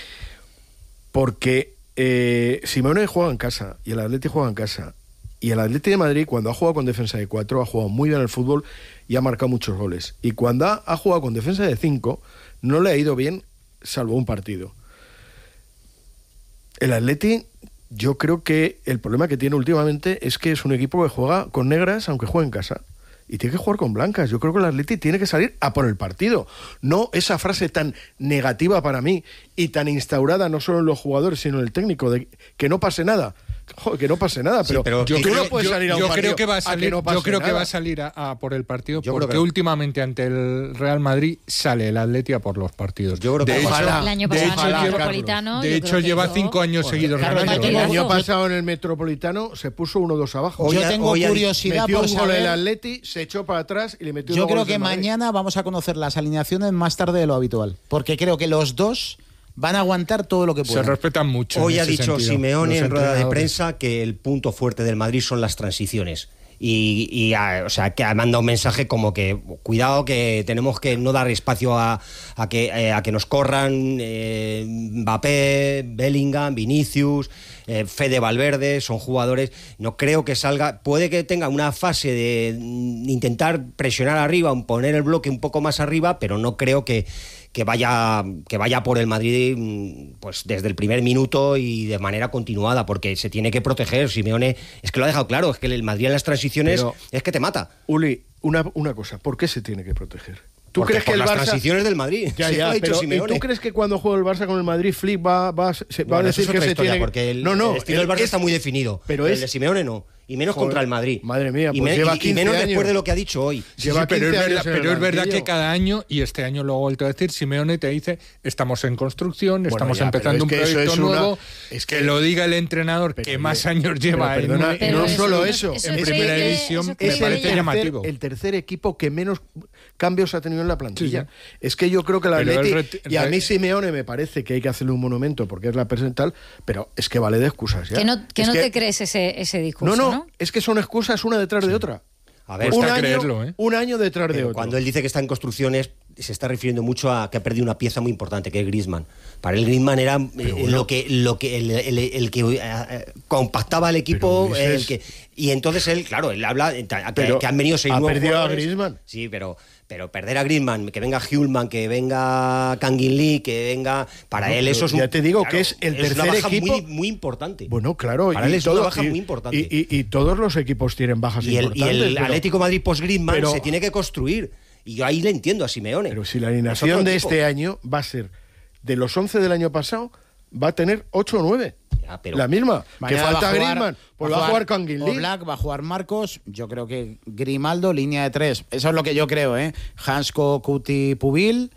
Porque Simeone juega en casa y el Atleti juega en casa, y el Atleti de Madrid, cuando ha jugado con defensa de 4, ha jugado muy bien al fútbol y ha marcado muchos goles, y cuando ha jugado con defensa de 5 no le ha ido bien, salvo un partido. El Atleti, yo creo que el problema que tiene últimamente es que es un equipo que juega con negras aunque juegue en casa, y tiene que jugar con blancas. Yo creo que el Atleti tiene que salir a por el partido, no esa frase tan negativa para mí y tan instaurada no solo en los jugadores sino en el técnico, de que no pase nada. Joder, que no pase nada, pero yo creo que va a salir a por el partido, porque últimamente ante el Real Madrid sale el Atleti a por los partidos. Yo creo que el año pasado en el Metropolitano, de hecho lleva 5 años seguidos ganando. El año pasado en el Metropolitano se puso 1-2 abajo. Yo tengo curiosidad metió por un gol saber. el Atleti, se echó para atrás y le metió. Yo creo que mañana vamos a conocer las alineaciones más tarde de lo habitual, porque creo que los dos van a aguantar todo lo que puedan. Se respetan mucho. Hoy ha dicho Simeone en rueda de prensa que el punto fuerte del Madrid son las transiciones. O sea, que ha mandado un mensaje como que cuidado, que tenemos que no dar espacio a que nos corran Mbappé, Bellingham, Vinicius, Fede Valverde, son jugadores. No creo que salga, puede que tenga una fase de intentar presionar arriba, poner el bloque un poco más arriba, pero no creo que vaya por el Madrid pues desde el primer minuto y de manera continuada, porque se tiene que proteger. Simeone es que lo ha dejado claro, es que el Madrid en las transiciones es que te mata. Uli, una cosa, ¿por qué se tiene que proteger? ¿Tú crees que las transiciones del Madrid? Ya, pero ¿y tú crees que cuando juega el Barça con el Madrid, Flick va a decir que se tiene? Porque el estilo del Barça está muy definido, pero el de Simeone no. Y menos contra el Madrid. Madre mía, pues y menos después de lo que ha dicho hoy. Pero es verdad que cada año, y este año lo he vuelto a decir, Simeone te dice, estamos en construcción, estamos empezando un proyecto nuevo, que lo diga el entrenador que más años lleva. No solo eso, en primera división me parece llamativo. El tercer equipo que menos cambios ha tenido en la plantilla. Sí. Es que yo creo que la Atleti, y a mí Simeone me parece que hay que hacerle un monumento porque es la presental, pero es que vale de excusas. ¿Ya? Que no te crees ese discurso, ¿no? Es que son excusas una detrás de otra. A ver, un año detrás de otro. Cuando él dice que está en construcciones, se está refiriendo mucho a que ha perdido una pieza muy importante, que es Griezmann. Para él Griezmann era el que compactaba al equipo, y entonces él, claro, él habla que han venido 6 nuevos perdido a Griezmann. Sí, pero perder a Griezmann, que venga Hjulman, que venga Kangin Lee, que venga... Para él eso es un... Ya te digo que es el tercer equipo... muy importante. Bueno, claro. Para él es una baja muy importante. Y todos los equipos tienen bajas importantes. Y el Atlético Madrid post-Griezmann se tiene que construir. Y yo ahí le entiendo a Simeone. Pero si la alineación de este año va a ser de los 11 del año pasado, va a tener 8 o 9. La misma. Que falta Griezmann, pues va a jugar Kangin Lee. Oblak, va a jugar Marcos. Yo creo que Grimaldo, línea de 3. Eso es lo que yo creo, ¿eh? Hansko, Kuti, Pubil,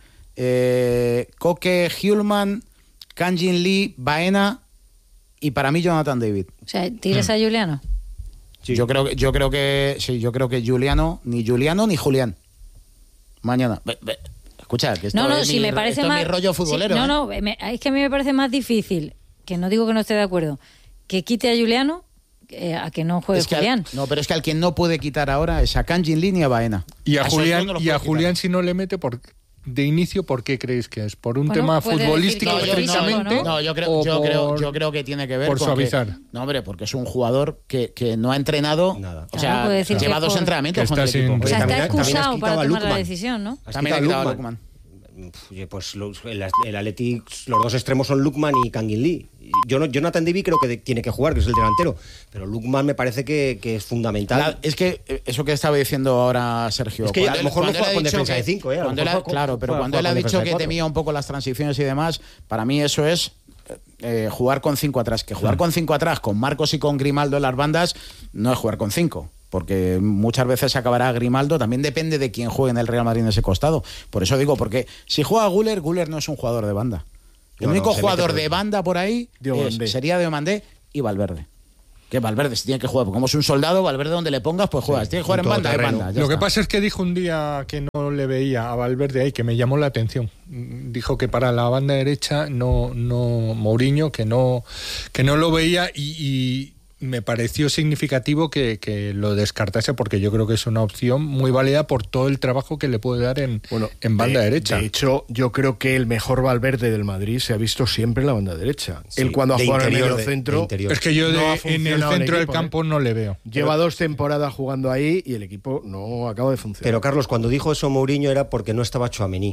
Koke, Hjulman, Kangin Lee, Baena y para mí Jonathan David. O sea, ¿tires a Juliano? Sí. Yo creo que Juliano ni Julián. Mañana. Escucha, que esto es me parece mi rollo futbolero. Es que a mí me parece más difícil, que no digo que no esté de acuerdo, que quite a Juliano a que no juegue Julián. Pero es que al quien no puede quitar ahora es a Kangin Lee ni a Baena. Y a Julián si no le mete, de inicio, ¿por qué creéis que es? ¿Por un tema futbolístico estrictamente? No, yo creo que tiene que ver por con suavizar. No, hombre, porque es un jugador que no ha entrenado nada. O sea, lleva 2 entrenamientos con el equipo. O sea, está excusado para tomar la decisión, ¿no? También ha quitado a Lukman. Pues el Athletic, los 2 extremos son Lukman y Kangin Lee. Jonathan David creo que tiene que jugar, que es el delantero, pero Lukman me parece que es fundamental. Es que eso que estaba diciendo ahora Sergio, es que a lo mejor no juega con defensa de 5, claro, pero cuando él ha dicho que temía un poco las transiciones y demás, para mí eso es jugar con 5 atrás. Que jugar con 5 atrás, con Marcos y con Grimaldo en las bandas, no es jugar con 5. Porque muchas veces acabará Grimaldo, también depende de quién juegue en el Real Madrid en ese costado. Por eso digo, porque si juega Güler no es un jugador de banda. El único jugador de banda por ahí sería Diomandé y Valverde. Que Valverde si tiene que jugar, porque como es un soldado, Valverde donde le pongas, pues juegas. Tiene que jugar en banda, de banda. Lo que pasa es que dijo un día que no le veía a Valverde ahí, que me llamó la atención. Dijo que para la banda derecha no Mourinho, que no lo veía y me pareció significativo que lo descartase, porque yo creo que es una opción muy válida por todo el trabajo que le puede dar en banda derecha. De hecho, yo creo que el mejor Valverde del Madrid se ha visto siempre en la banda derecha. Sí, él cuando ha jugado en el medio centro... Es que yo en el centro del campo no le veo. Lleva 2 temporadas jugando ahí y el equipo no acaba de funcionar. Pero Carlos, cuando dijo eso Mourinho era porque no estaba Tchouaméni.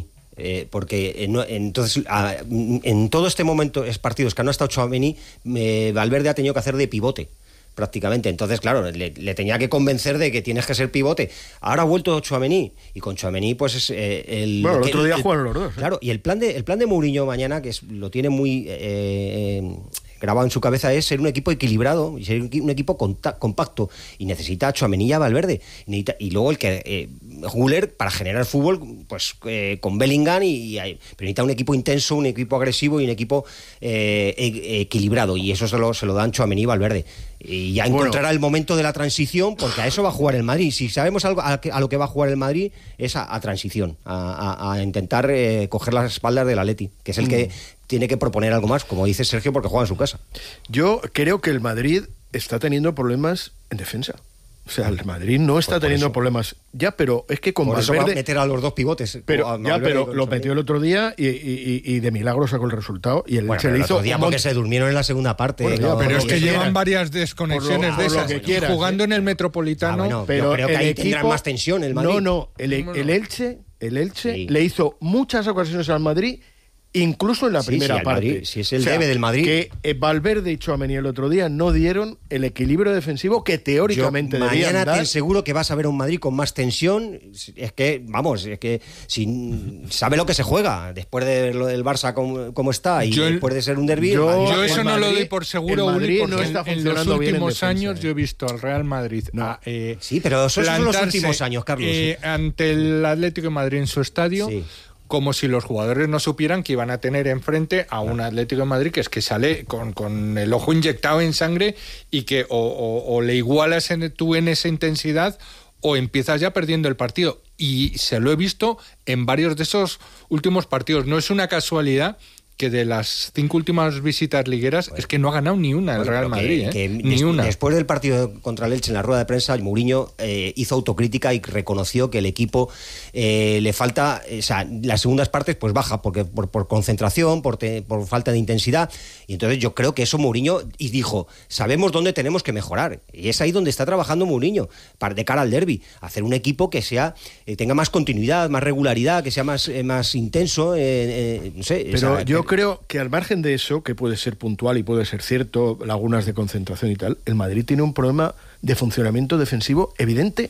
Entonces en todo este momento es partidos que no ha estado Tchouaméni, Valverde ha tenido que hacer de pivote prácticamente. Entonces, claro, le tenía que convencer de que tienes que ser pivote. Ahora ha vuelto Tchouaméni, y con Tchouaméni pues es el otro día jugaron los 2. Claro, y el plan de Mourinho mañana, que lo tiene muy grabado en su cabeza, es ser un equipo equilibrado y ser un equipo compacto, y necesita a Tchouaméni y a Valverde, y luego el que Güler para generar fútbol, pues con Bellingham, pero necesita un equipo intenso, un equipo agresivo y un equipo equilibrado, y eso se lo dan Tchouaméni y Valverde. Y ya encontrará el momento de la transición, porque a eso va a jugar el Madrid. Si sabemos algo a lo que va a jugar el Madrid, es a transición, a intentar coger las espaldas del Atleti, que es el que tiene que proponer algo más, como dice Sergio, porque juega en su casa. Yo creo que el Madrid está teniendo problemas en defensa. O sea, el Madrid no está teniendo problemas. Ya, pero es que con por Valverde... eso va a meter a los 2 pivotes. Pero lo metió el otro día y de milagro sacó el resultado. Y el Elche le hizo... porque se durmieron en la segunda parte. Pero es que llevan varias desconexiones de esas. Jugando en el Metropolitano... pero creo que ahí tendrán más tensión el Madrid. No. El Elche le hizo muchas ocasiones al Madrid, incluso en la primera parte. Madrid, si es el debe del Madrid. Que Valverde y Tchouaméni el otro día no dieron el equilibrio defensivo que teóricamente debían dar. Mañana te aseguro que vas a ver a un Madrid con más tensión. Es que sabe lo que se juega. Después de lo del Barça como está, y después de ser un derbi. Yo eso no lo doy por seguro, Uli, porque no está en los últimos años yo he visto al Real Madrid sí, pero esos son los últimos años, Carlos. Ante el Atlético de Madrid en su estadio. Sí. Como si los jugadores no supieran que iban a tener enfrente a un Atlético de Madrid que es que sale con el ojo inyectado en sangre, y que o le igualas tú en esa intensidad o empiezas ya perdiendo el partido. Y se lo he visto en varios de esos últimos partidos. No es una casualidad que de las 5 últimas visitas ligueras es que no ha ganado ni una el Real Madrid, ni una. Después del partido contra el Elche, en la rueda de prensa, Mourinho hizo autocrítica y reconoció que el equipo le falta, o sea, las segundas partes pues baja porque por concentración, por falta de intensidad, y entonces yo creo que eso Mourinho, y dijo, sabemos dónde tenemos que mejorar, y es ahí donde está trabajando Mourinho de cara al derbi, hacer un equipo que sea tenga más continuidad, más regularidad, que sea más intenso, no sé. Pero yo creo que al margen de eso, que puede ser puntual y puede ser cierto, lagunas de concentración y tal, el Madrid tiene un problema de funcionamiento defensivo evidente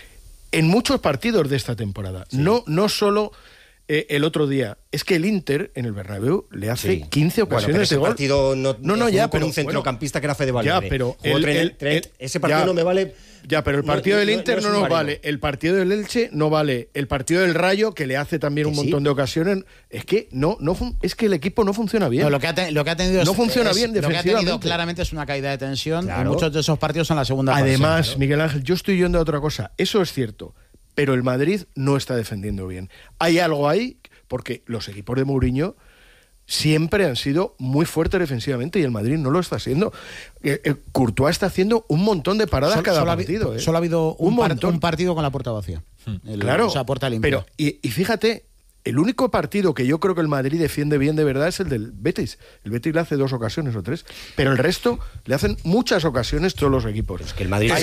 en muchos partidos de esta temporada. Sí. No solo el otro día. Es que el Inter en el Bernabéu le hace 15 ocasiones de gol. Partido no ya con un centrocampista que era Fede Valverde. Ya, pero ese partido no me vale. Ya, pero el partido del Inter no nos vale. El partido del Elche no vale. El partido del Rayo, que le hace también un montón de ocasiones. Es que es que el equipo no funciona bien. No, lo que ha tenido no funciona bien defensivamente. Lo que ha tenido claramente es una caída de tensión. Claro. En muchos de esos partidos son la segunda fase. Además, claro. Miguel Ángel, yo estoy yendo a otra cosa. Eso es cierto. Pero el Madrid no está defendiendo bien. Hay algo ahí, porque los equipos de Mourinho siempre han sido muy fuertes defensivamente y el Madrid no lo está haciendo. Courtois está haciendo un montón de paradas cada partido. Solo ha habido un partido con la puerta vacía. Claro, puerta limpia. Pero, y fíjate, El único partido que yo creo que el Madrid defiende bien de verdad es el del Betis. El Betis le hace 2 ocasiones o 3, pero el resto le hacen muchas ocasiones todos los equipos. Es que el Madrid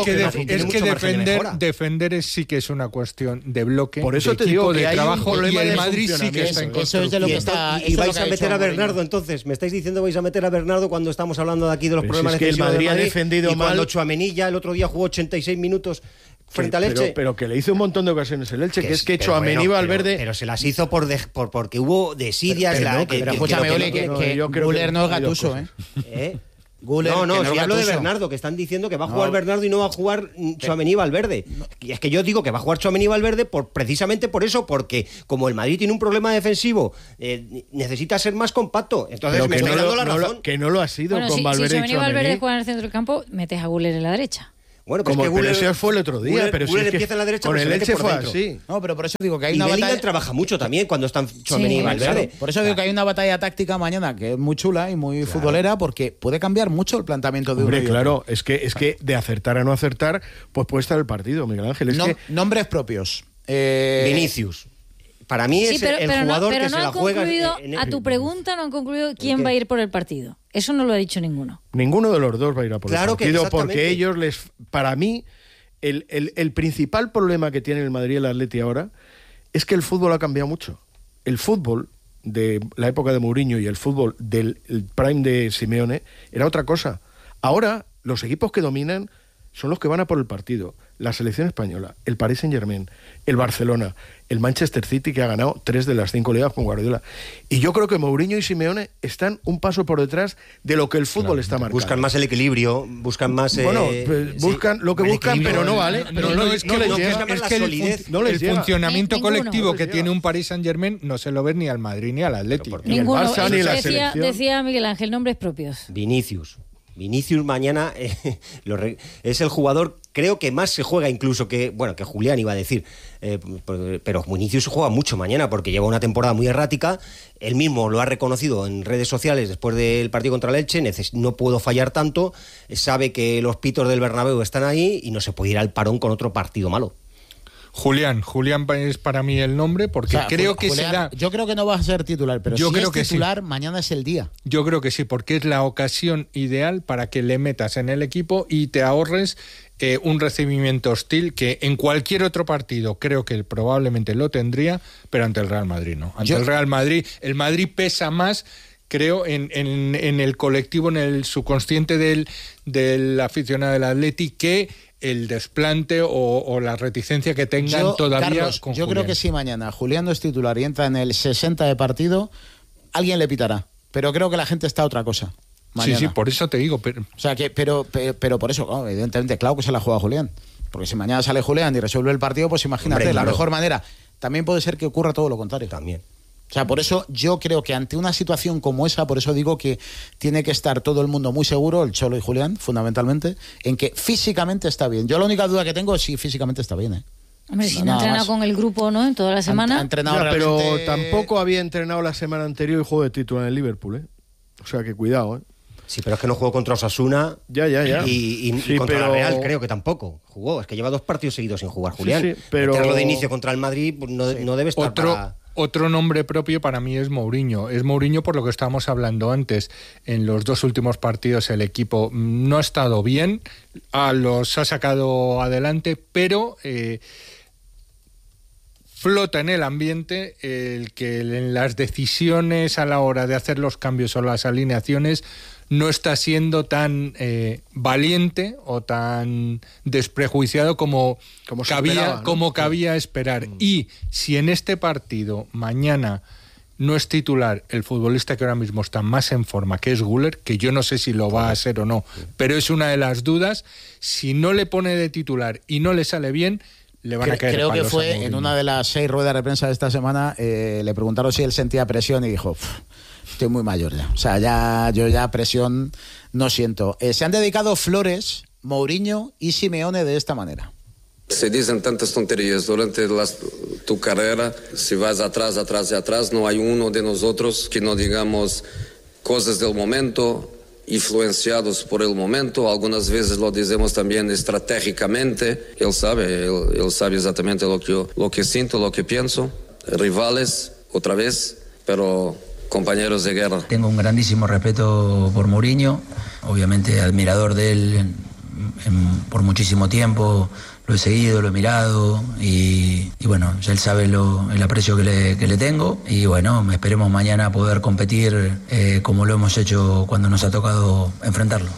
defender sí que es una cuestión de bloque, por eso de te digo de que trabajo, hay y el Madrid sí que está en eso es de lo que está. Y vais a meter a Bernardo, entonces. Me estáis diciendo vais a meter a Bernardo cuando estamos hablando de aquí de los problemas de que el Madrid ha defendido mal. Cuando Tchouaméni el otro día jugó 86 minutos frente al Elche. Pero que le hizo un montón de ocasiones el Elche, que es que Tchouaméni Valverde. Pero se las hizo porque hubo desidias. Pero escúchame, Oli, que Güler no es Gattuso, ¿eh? No, si hablo de Bernardo, que están diciendo que va a jugar Bernardo y no va a jugar Tchouaméni Valverde. Y es que yo digo que va a jugar Tchouaméni Valverde precisamente por eso, porque como el Madrid tiene un problema defensivo, necesita ser más compacto. Entonces me estoy dando la razón. Que no lo ha sido con Valverde. Si Tchouaméni Valverde juega en el centro del campo, metes a Güler en la derecha. Bueno, pero es que Güler, ese fue el otro día, pero Güler empieza en la derecha, con el Elche fue así. No, pero por eso digo que hay una batalla. Bellingham trabaja mucho también cuando están Tchouaméni y Valverde. Por eso digo que hay una batalla táctica mañana que es muy chula y muy futbolera, porque puede cambiar mucho el planteamiento de uno. Claro, es que de acertar a no acertar, pues puede estar el partido, Miguel Ángel. Nombres propios. Vinicius. Para mí es el jugador que se la juega. A tu pregunta no han concluido quién va a ir por el partido. Eso no lo ha dicho ninguno. Ninguno de los dos va a ir a por el partido, porque ellos para mí, el principal problema que tiene el Madrid y el Atleti ahora es que el fútbol ha cambiado mucho. El fútbol de la época de Mourinho y el fútbol del prime de Simeone era otra cosa. Ahora los equipos que dominan son los que van a por el partido. La selección española, el Paris Saint-Germain, el Barcelona, el Manchester City, que ha ganado 3 de las 5 ligas con Guardiola. Y yo creo que Mourinho y Simeone están un paso por detrás de lo que el fútbol está marcando. Buscan más el equilibrio, buscan más... buscan lo que buscan, pero no vale. Pero el funcionamiento colectivo que tiene un Paris Saint-Germain no se lo ve ni al Madrid ni al Atlético. Ni el Barça ni la selección. Decía Miguel Ángel, nombres propios. Vinicius mañana es el jugador, creo que más se juega incluso que Julián iba a decir, pero Vinicius se juega mucho mañana porque lleva una temporada muy errática. Él mismo lo ha reconocido en redes sociales después del partido contra el Elche. No puedo fallar tanto, sabe que los pitos del Bernabéu están ahí y no se puede ir al parón con otro partido malo. Julián es para mí el nombre porque creo que será... Yo creo que no va a ser titular, pero yo creo que titular, mañana es el día. Yo creo que sí, porque es la ocasión ideal para que le metas en el equipo y te ahorres un recibimiento hostil que en cualquier otro partido creo que probablemente lo tendría, pero ante el Real Madrid no. El Real Madrid, el Madrid pesa más, creo, en el colectivo, en el subconsciente del aficionado del Atleti, que el desplante o la reticencia que tengan todavía. Carlos, con yo Julián. Creo que si mañana Julián no es titular y entra en el 60 de partido, alguien le pitará. Pero creo que la gente está a otra cosa. Mañana. Sí, por eso te digo. Pero por eso, evidentemente, claro que se la juega Julián. Porque si mañana sale Julián y resuelve el partido, pues imagínate, la mejor manera. También puede ser que ocurra todo lo contrario. También. O sea, por eso yo creo que ante una situación como esa, por eso digo que tiene que estar todo el mundo muy seguro, el Cholo y Julián, fundamentalmente, en que físicamente está bien. Yo la única duda que tengo es si físicamente está bien, Hombre, si no ha entrenado con el grupo, ¿no? En toda la semana. Ha entrenado pero tampoco había entrenado la semana anterior y jugó de titular en el Liverpool, O sea que cuidado, Sí, pero es que no jugó contra Osasuna. Ya. Y contra la Real creo que tampoco jugó. Es que lleva 2 partidos seguidos sin jugar, Julián. Sí, pero... Meterlo de inicio contra el Madrid no debe estar Otro nombre propio para mí es Mourinho. Es Mourinho por lo que estábamos hablando antes. En los 2 últimos partidos el equipo no ha estado bien, los ha sacado adelante, pero flota en el ambiente el que en las decisiones a la hora de hacer los cambios o las alineaciones no está siendo tan valiente o tan desprejuiciado como cabía esperar. Y si en este partido mañana no es titular el futbolista que ahora mismo está más en forma, que es Güler, que yo no sé si lo va a ser o no, pero es una de las dudas, si no le pone de titular y no le sale bien, le van a caer Creo palos que fue en una de las 6 ruedas de prensa de esta semana, le preguntaron si él sentía presión y dijo... Estoy muy mayor ya. O sea, yo ya presión no siento. Se han dedicado flores, Mourinho y Simeone de esta manera. Se dicen tantas tonterías durante tu carrera. Si vas atrás, no hay uno de nosotros que no digamos cosas del momento, influenciados por el momento. Algunas veces lo decimos también estratégicamente. Él sabe exactamente lo que siento, lo que pienso. rivales otra vez, pero compañeros de guerra. Tengo un grandísimo respeto por Mourinho, obviamente admirador de él por muchísimo tiempo, lo he seguido, lo he mirado y bueno, él sabe el aprecio que le tengo y bueno, esperemos mañana poder competir como lo hemos hecho cuando nos ha tocado enfrentarlo.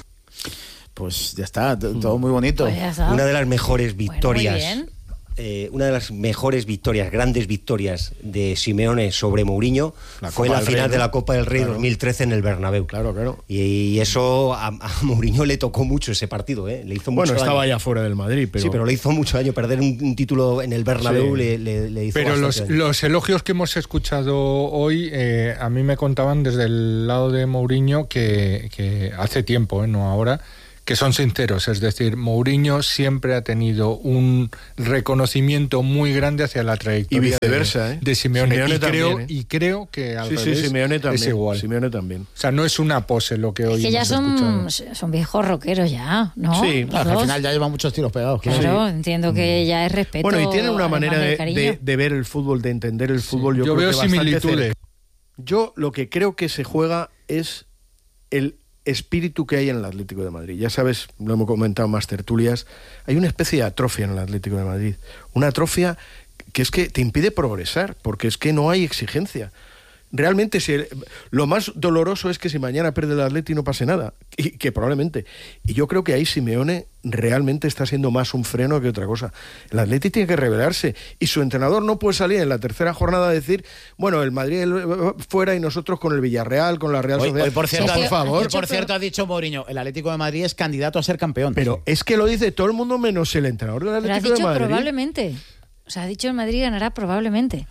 Pues ya está, todo muy bonito. Pues una de las mejores victorias. Una de las mejores victorias, grandes victorias de Simeone sobre Mourinho fue la final de la Copa del Rey 2013 en el Bernabéu. Claro. Y eso a Mourinho le tocó mucho ese partido, ¿eh? Le hizo mucho daño. Estaba ya fuera del Madrid, pero... Sí, pero le hizo mucho daño. Perder un título en el Bernabéu le hizo pero bastante daño. Los elogios que hemos escuchado hoy, a mí me contaban desde el lado de Mourinho que hace tiempo, no ahora, que son sinceros, es decir, Mourinho siempre ha tenido un reconocimiento muy grande hacia la trayectoria de Simeone. Y creo que al revés Simeone también, es igual. Simeone también. O sea, no es una pose lo que hoy es que ya hemos son viejos rockeros ya, ¿no? Sí, al final ya llevan muchos tiros pegados. Claro, entiendo que ya es respeto. Bueno, y tienen una manera de ver el fútbol, de entender el fútbol. Yo veo similitudes. Yo lo que creo que se juega es el espíritu que hay en el Atlético de Madrid. Ya sabes, lo hemos comentado en más tertulias, hay una especie de atrofia en el Atlético de Madrid. Una atrofia que es que te impide progresar, porque es que no hay exigencia. Realmente lo más doloroso es que si mañana pierde el Atleti no pase nada, y que probablemente. Y yo creo que ahí Simeone realmente está siendo más un freno que otra cosa. El Atleti tiene que rebelarse y su entrenador no puede salir en la tercera jornada a decir, bueno, el Madrid fuera y nosotros con el Villarreal, con la Real Sociedad. Hoy, por favor. Por cierto, ha dicho Mourinho, el Atlético de Madrid es candidato a ser campeón. Pero es que lo dice todo el mundo menos el entrenador del Atlético de Madrid. Pero ha dicho probablemente. O sea, ha dicho el Madrid ganará probablemente.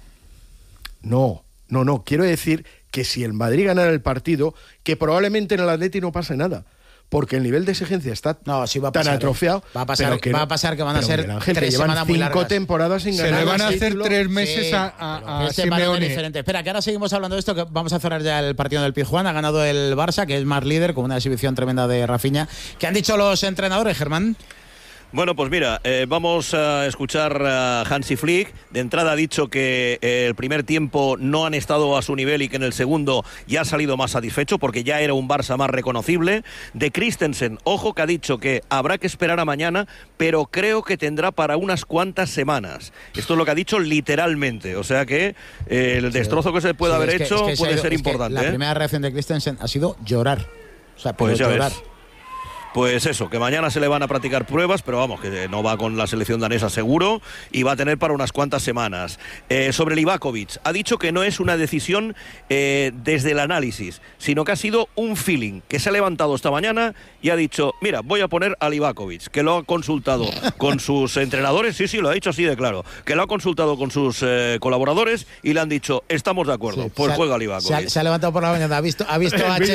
No, quiero decir que si el Madrid ganara el partido, que probablemente en el Atleti no pase nada, porque el nivel de exigencia está tan atrofiado. Va a pasar que van a ser Ángel, 3 semanas muy largas. 5 temporadas sin ganar. Se le van a hacer 3 meses a Simeone. Diferente. Espera, que ahora seguimos hablando de esto, que vamos a cerrar ya el partido del Pizjuán. Ha ganado el Barça, que es más líder, con una exhibición tremenda de Rafinha. ¿Qué han dicho los entrenadores, Germán? Bueno, pues mira, vamos a escuchar a Hansi Flick. De entrada ha dicho que el primer tiempo no han estado a su nivel y que en el segundo ya ha salido más satisfecho porque ya era un Barça más reconocible. De Christensen, ojo, que ha dicho que habrá que esperar a mañana, pero creo que tendrá para unas cuantas semanas. Esto es lo que ha dicho literalmente, o sea que el destrozo que se puede haber hecho puede ser importante. La primera reacción de Christensen ha sido llorar. O sea, pues llorar. Pues eso, que mañana se le van a practicar pruebas, pero vamos, que no va con la selección danesa seguro y va a tener para unas cuantas semanas. Sobre Livakovic, ha dicho que no es una decisión desde el análisis, sino que ha sido un feeling, que se ha levantado esta mañana y ha dicho, mira, voy a poner a Livakovic, que lo ha consultado con sus entrenadores, sí, lo ha dicho así de claro, que lo ha consultado con sus colaboradores y le han dicho, estamos de acuerdo, sí, pues juega Livakovic. Se ha levantado por la mañana, ha visto a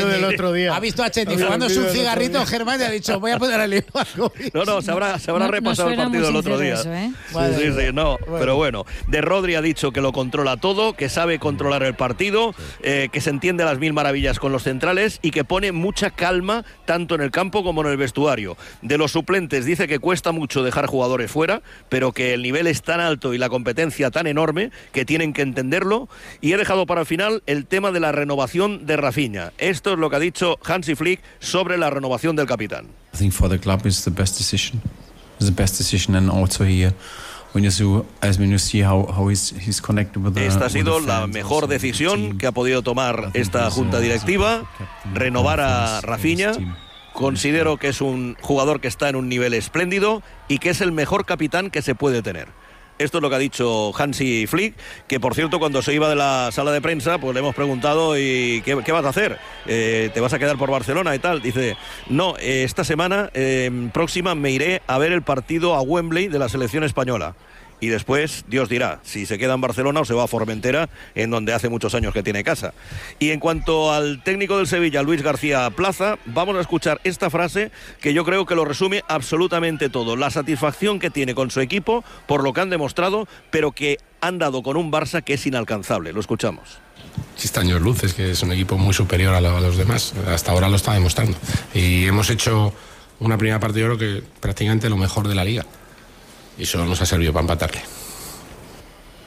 Chetny fumándose un cigarrito, Germán, y ha dicho, voy a poner a Livakovic. No, se habrá repasado el partido del otro día. Eso, ¿eh? Sí, pero bueno. De Rodri ha dicho que lo controla todo, que sabe controlar el partido, que se entiende a las mil maravillas con los centrales y que pone mucha calma tanto en el campo como en el vestuario. De los suplentes dice que cuesta mucho dejar jugadores fuera, pero que el nivel es tan alto y la competencia tan enorme que tienen que entenderlo. Y he dejado para el final el tema de la renovación de Rafinha. Esto es lo que ha dicho Hansi Flick sobre la renovación del capitán. I think for the club it's the best decision. It's the best decision, and also here when you see how he's connected with the. Esta ha sido la mejor decisión que ha podido tomar esta junta directiva, renovar a Rafinha. Considero que es un jugador que está en un nivel espléndido y que es el mejor capitán que se puede tener. Esto es lo que ha dicho Hansi Flick, que por cierto cuando se iba de la sala de prensa pues le hemos preguntado ¿y qué vas a hacer? ¿Te vas a quedar por Barcelona y tal? Dice, no, esta semana próxima me iré a ver el partido a Wembley de la selección española. Y después, Dios dirá, si se queda en Barcelona o se va a Formentera, en donde hace muchos años que tiene casa. Y en cuanto al técnico del Sevilla, Luis García Plaza, vamos a escuchar esta frase que yo creo que lo resume absolutamente todo. La satisfacción que tiene con su equipo por lo que han demostrado, pero que han dado con un Barça que es inalcanzable. Lo escuchamos. Existe años luces, que es un equipo muy superior a los demás. Hasta ahora lo está demostrando. Y hemos hecho una primera parte, yo creo que prácticamente lo mejor de la liga. Y eso nos ha servido para empatarle.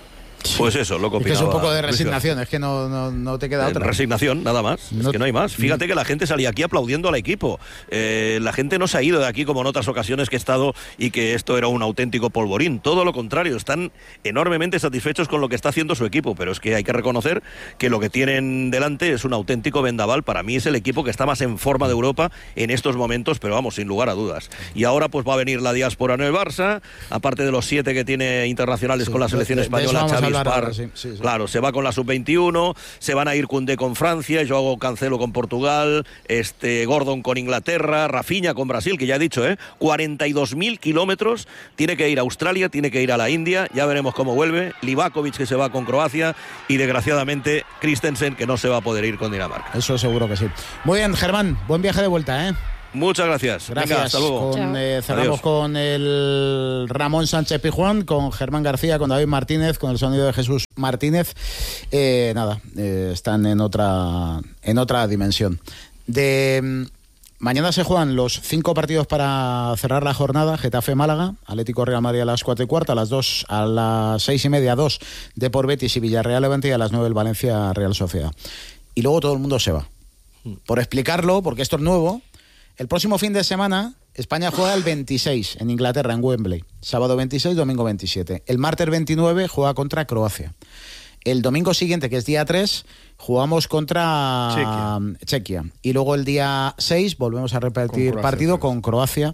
Pues eso, lo que es un poco de resignación, es que no te queda otra. Resignación, nada más, es que no hay más. Fíjate que la gente salía aquí aplaudiendo al equipo. La gente no se ha ido de aquí como en otras ocasiones que he estado y que esto era un auténtico polvorín. Todo lo contrario, están enormemente satisfechos con lo que está haciendo su equipo, pero es que hay que reconocer que lo que tienen delante es un auténtico vendaval. Para mí es el equipo que está más en forma de Europa en estos momentos, pero vamos, sin lugar a dudas. Y ahora pues va a venir la diáspora en el Barça, aparte de los 7 que tiene internacionales con la selección española, Xavi Spar, claro, se va con la sub-21, se van a ir Koundé con Francia, Joao Cancelo con Portugal, Gordon con Inglaterra, Rafinha con Brasil, que ya he dicho, 42.000 kilómetros, tiene que ir a Australia, tiene que ir a la India, ya veremos cómo vuelve, Livakovic que se va con Croacia y desgraciadamente Christensen que no se va a poder ir con Dinamarca. Eso seguro que sí. Muy bien, Germán, buen viaje de vuelta, Muchas gracias. Venga, hasta luego. Cerramos con el Ramón Sánchez Pizjuán, con Germán García, con David Martínez, con el sonido de Jesús Martínez. Están en otra dimensión. Mañana se juegan los 5 partidos para cerrar la jornada. Getafe-Málaga, Atlético-Real Madrid a las 4:15, a las 2, a las 6:30, 2 Depor Betis y Villarreal-Levante, y a las 9 el Valencia-Real Sociedad. Y luego todo el mundo se va. Por explicarlo, porque esto es nuevo, el próximo fin de semana España juega el 26 en Inglaterra, en Wembley. Sábado 26, domingo 27. El martes 29 juega contra Croacia. El domingo siguiente, que es día 3, jugamos contra Chequia. Y luego el día 6 volvemos a repetir partido con Croacia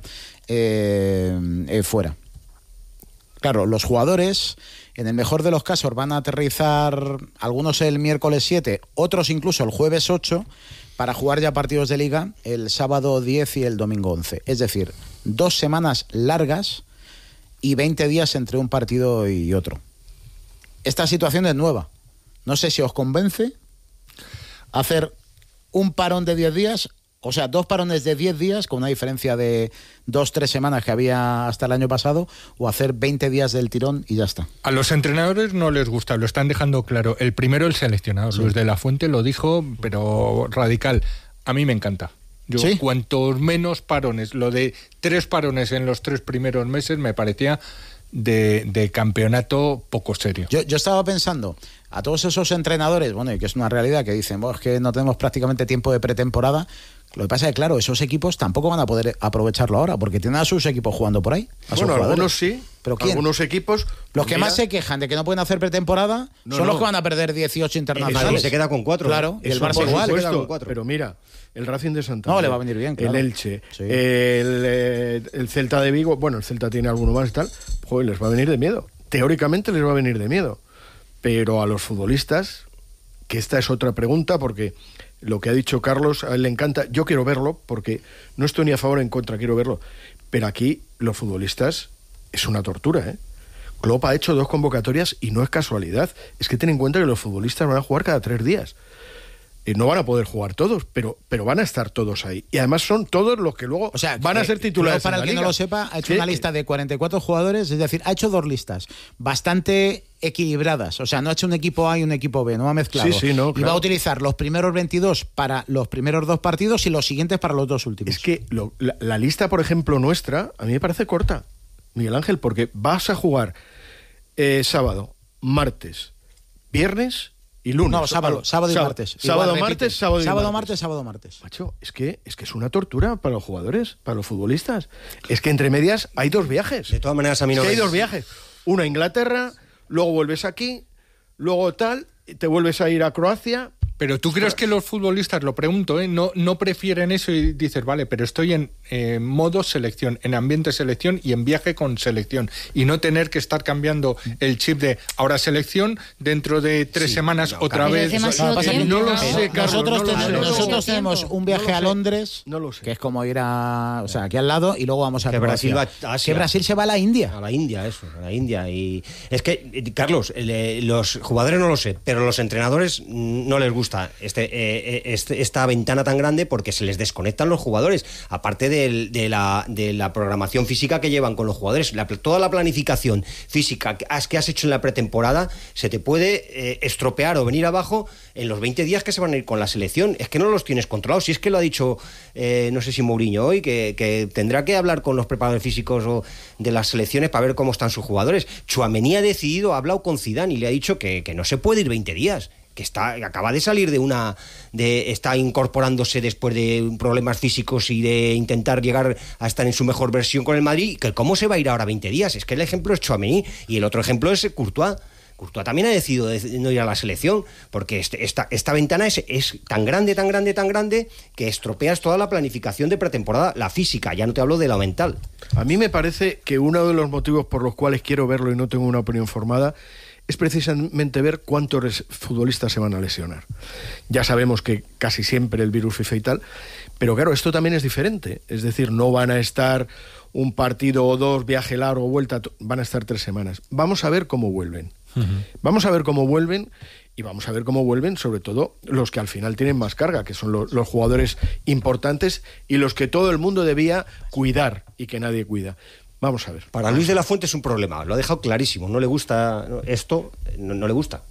fuera. Claro, los jugadores, en el mejor de los casos, van a aterrizar algunos el miércoles 7, otros incluso el jueves 8, para jugar ya partidos de Liga el sábado 10 y el domingo 11. Es decir, 2 semanas largas y 20 días entre un partido y otro. Esta situación es nueva. No sé si os convence hacer un parón de 10 días, o sea, 2 parones de 10 días, con una diferencia de 2-3 semanas que había hasta el año pasado, o hacer 20 días del tirón y ya está. A los entrenadores no les gusta, lo están dejando claro. El primero, el seleccionador, Luis de la Fuente, lo dijo, pero radical. A mí me encanta. Yo, cuantos menos parones, lo de 3 parones en los 3 primeros meses me parecía de campeonato poco serio. Yo estaba pensando a todos esos entrenadores, bueno, y que es una realidad, que dicen, es que no tenemos prácticamente tiempo de pretemporada. Lo que pasa es que, claro, esos equipos tampoco van a poder aprovecharlo ahora, porque tienen a sus equipos jugando por ahí. Bueno, algunos sí, ¿pero quién? Algunos equipos... Los que más se quejan de que no pueden hacer pretemporada son los que van a perder 18 internacionales. Se queda con 4. Claro, y el Barça igual. Se queda con 4. Pero mira, el Racing de Santander... No, le va a venir bien, claro. El Elche, el Celta de Vigo, bueno, el Celta tiene alguno más y tal, joder, les va a venir de miedo. Teóricamente les va a venir de miedo. Pero a los futbolistas, que esta es otra pregunta, porque... Lo que ha dicho Carlos, a él le encanta. Yo quiero verlo, porque no estoy ni a favor ni en contra, quiero verlo. Pero aquí, los futbolistas, es una tortura, Klopp ha hecho 2 convocatorias y no es casualidad. Es que ten en cuenta que los futbolistas van a jugar cada 3 días. No van a poder jugar todos, pero van a estar todos ahí. Y además son todos los que luego van a ser titulares. Para el que no lo sepa, ha hecho una lista de 44 jugadores, es decir, ha hecho 2 listas bastante equilibradas. O sea, no ha hecho un equipo A y un equipo B, no ha mezclado. No, claro. Y va a utilizar los primeros 22 para los primeros 2 partidos y los siguientes para los 2 últimos. Es que la lista, por ejemplo, nuestra, a mí me parece corta, Miguel Ángel, porque vas a jugar sábado, martes, viernes... y lunes. No, sábado y martes. Sábado, martes, sábado, martes. Macho, es que es una tortura para los jugadores, para los futbolistas. Es que entre medias hay 2 viajes. De todas maneras, a mí no hay 2 viajes. Uno a Inglaterra, luego vuelves aquí, luego tal, te vuelves a ir a Croacia. Pero ¿tú crees que los futbolistas, lo pregunto, no prefieren eso y dices, vale, pero estoy en modo selección, en ambiente selección y en viaje con selección, y no tener que estar cambiando el chip de ahora selección, dentro de 3 semanas otra vez? No lo sé, Carlos. Nosotros tenemos un viaje a Londres, que es como ir aquí al lado, y luego vamos a Brasil. Que Brasil se va a la India. A la India. Y es que, Carlos, los jugadores no lo sé, pero los entrenadores no les gusta gusta esta ventana tan grande porque se les desconectan los jugadores, aparte de la programación física que llevan con los jugadores. Toda la planificación física que has hecho en la pretemporada se te puede estropear o venir abajo en los 20 días que se van a ir con la selección. Es que no los tienes controlados. Si es que lo ha dicho, no sé si Mourinho hoy, que tendrá que hablar con los preparadores físicos de las selecciones para ver cómo están sus jugadores. Tchouaméni ha decidido, ha hablado con Zidane y le ha dicho que no se puede ir 20 días. Que acaba de salir está incorporándose después de problemas físicos y de intentar llegar a estar en su mejor versión con el Madrid, que cómo se va a ir ahora 20 días. Es que el ejemplo es Tchouaméni y el otro ejemplo es Courtois. Courtois también ha decidido no ir a la selección porque esta ventana es tan grande que estropeas toda la planificación de pretemporada, la física, ya no te hablo de la mental. A mí me parece que uno de los motivos por los cuales quiero verlo y no tengo una opinión formada es precisamente ver cuántos futbolistas se van a lesionar. Ya sabemos que casi siempre el virus FIFA y tal, pero claro, esto también es diferente. Es decir, no van a estar un partido o dos, viaje largo, vuelta, van a estar 3 semanas. Vamos a ver cómo vuelven. Vamos a ver cómo vuelven y vamos a ver cómo vuelven sobre todo los que al final tienen más carga, que son los jugadores importantes y los que todo el mundo debía cuidar y que nadie cuida. Vamos a ver. Para Luis de la Fuente es un problema, lo ha dejado clarísimo, no le gusta esto, no le gusta.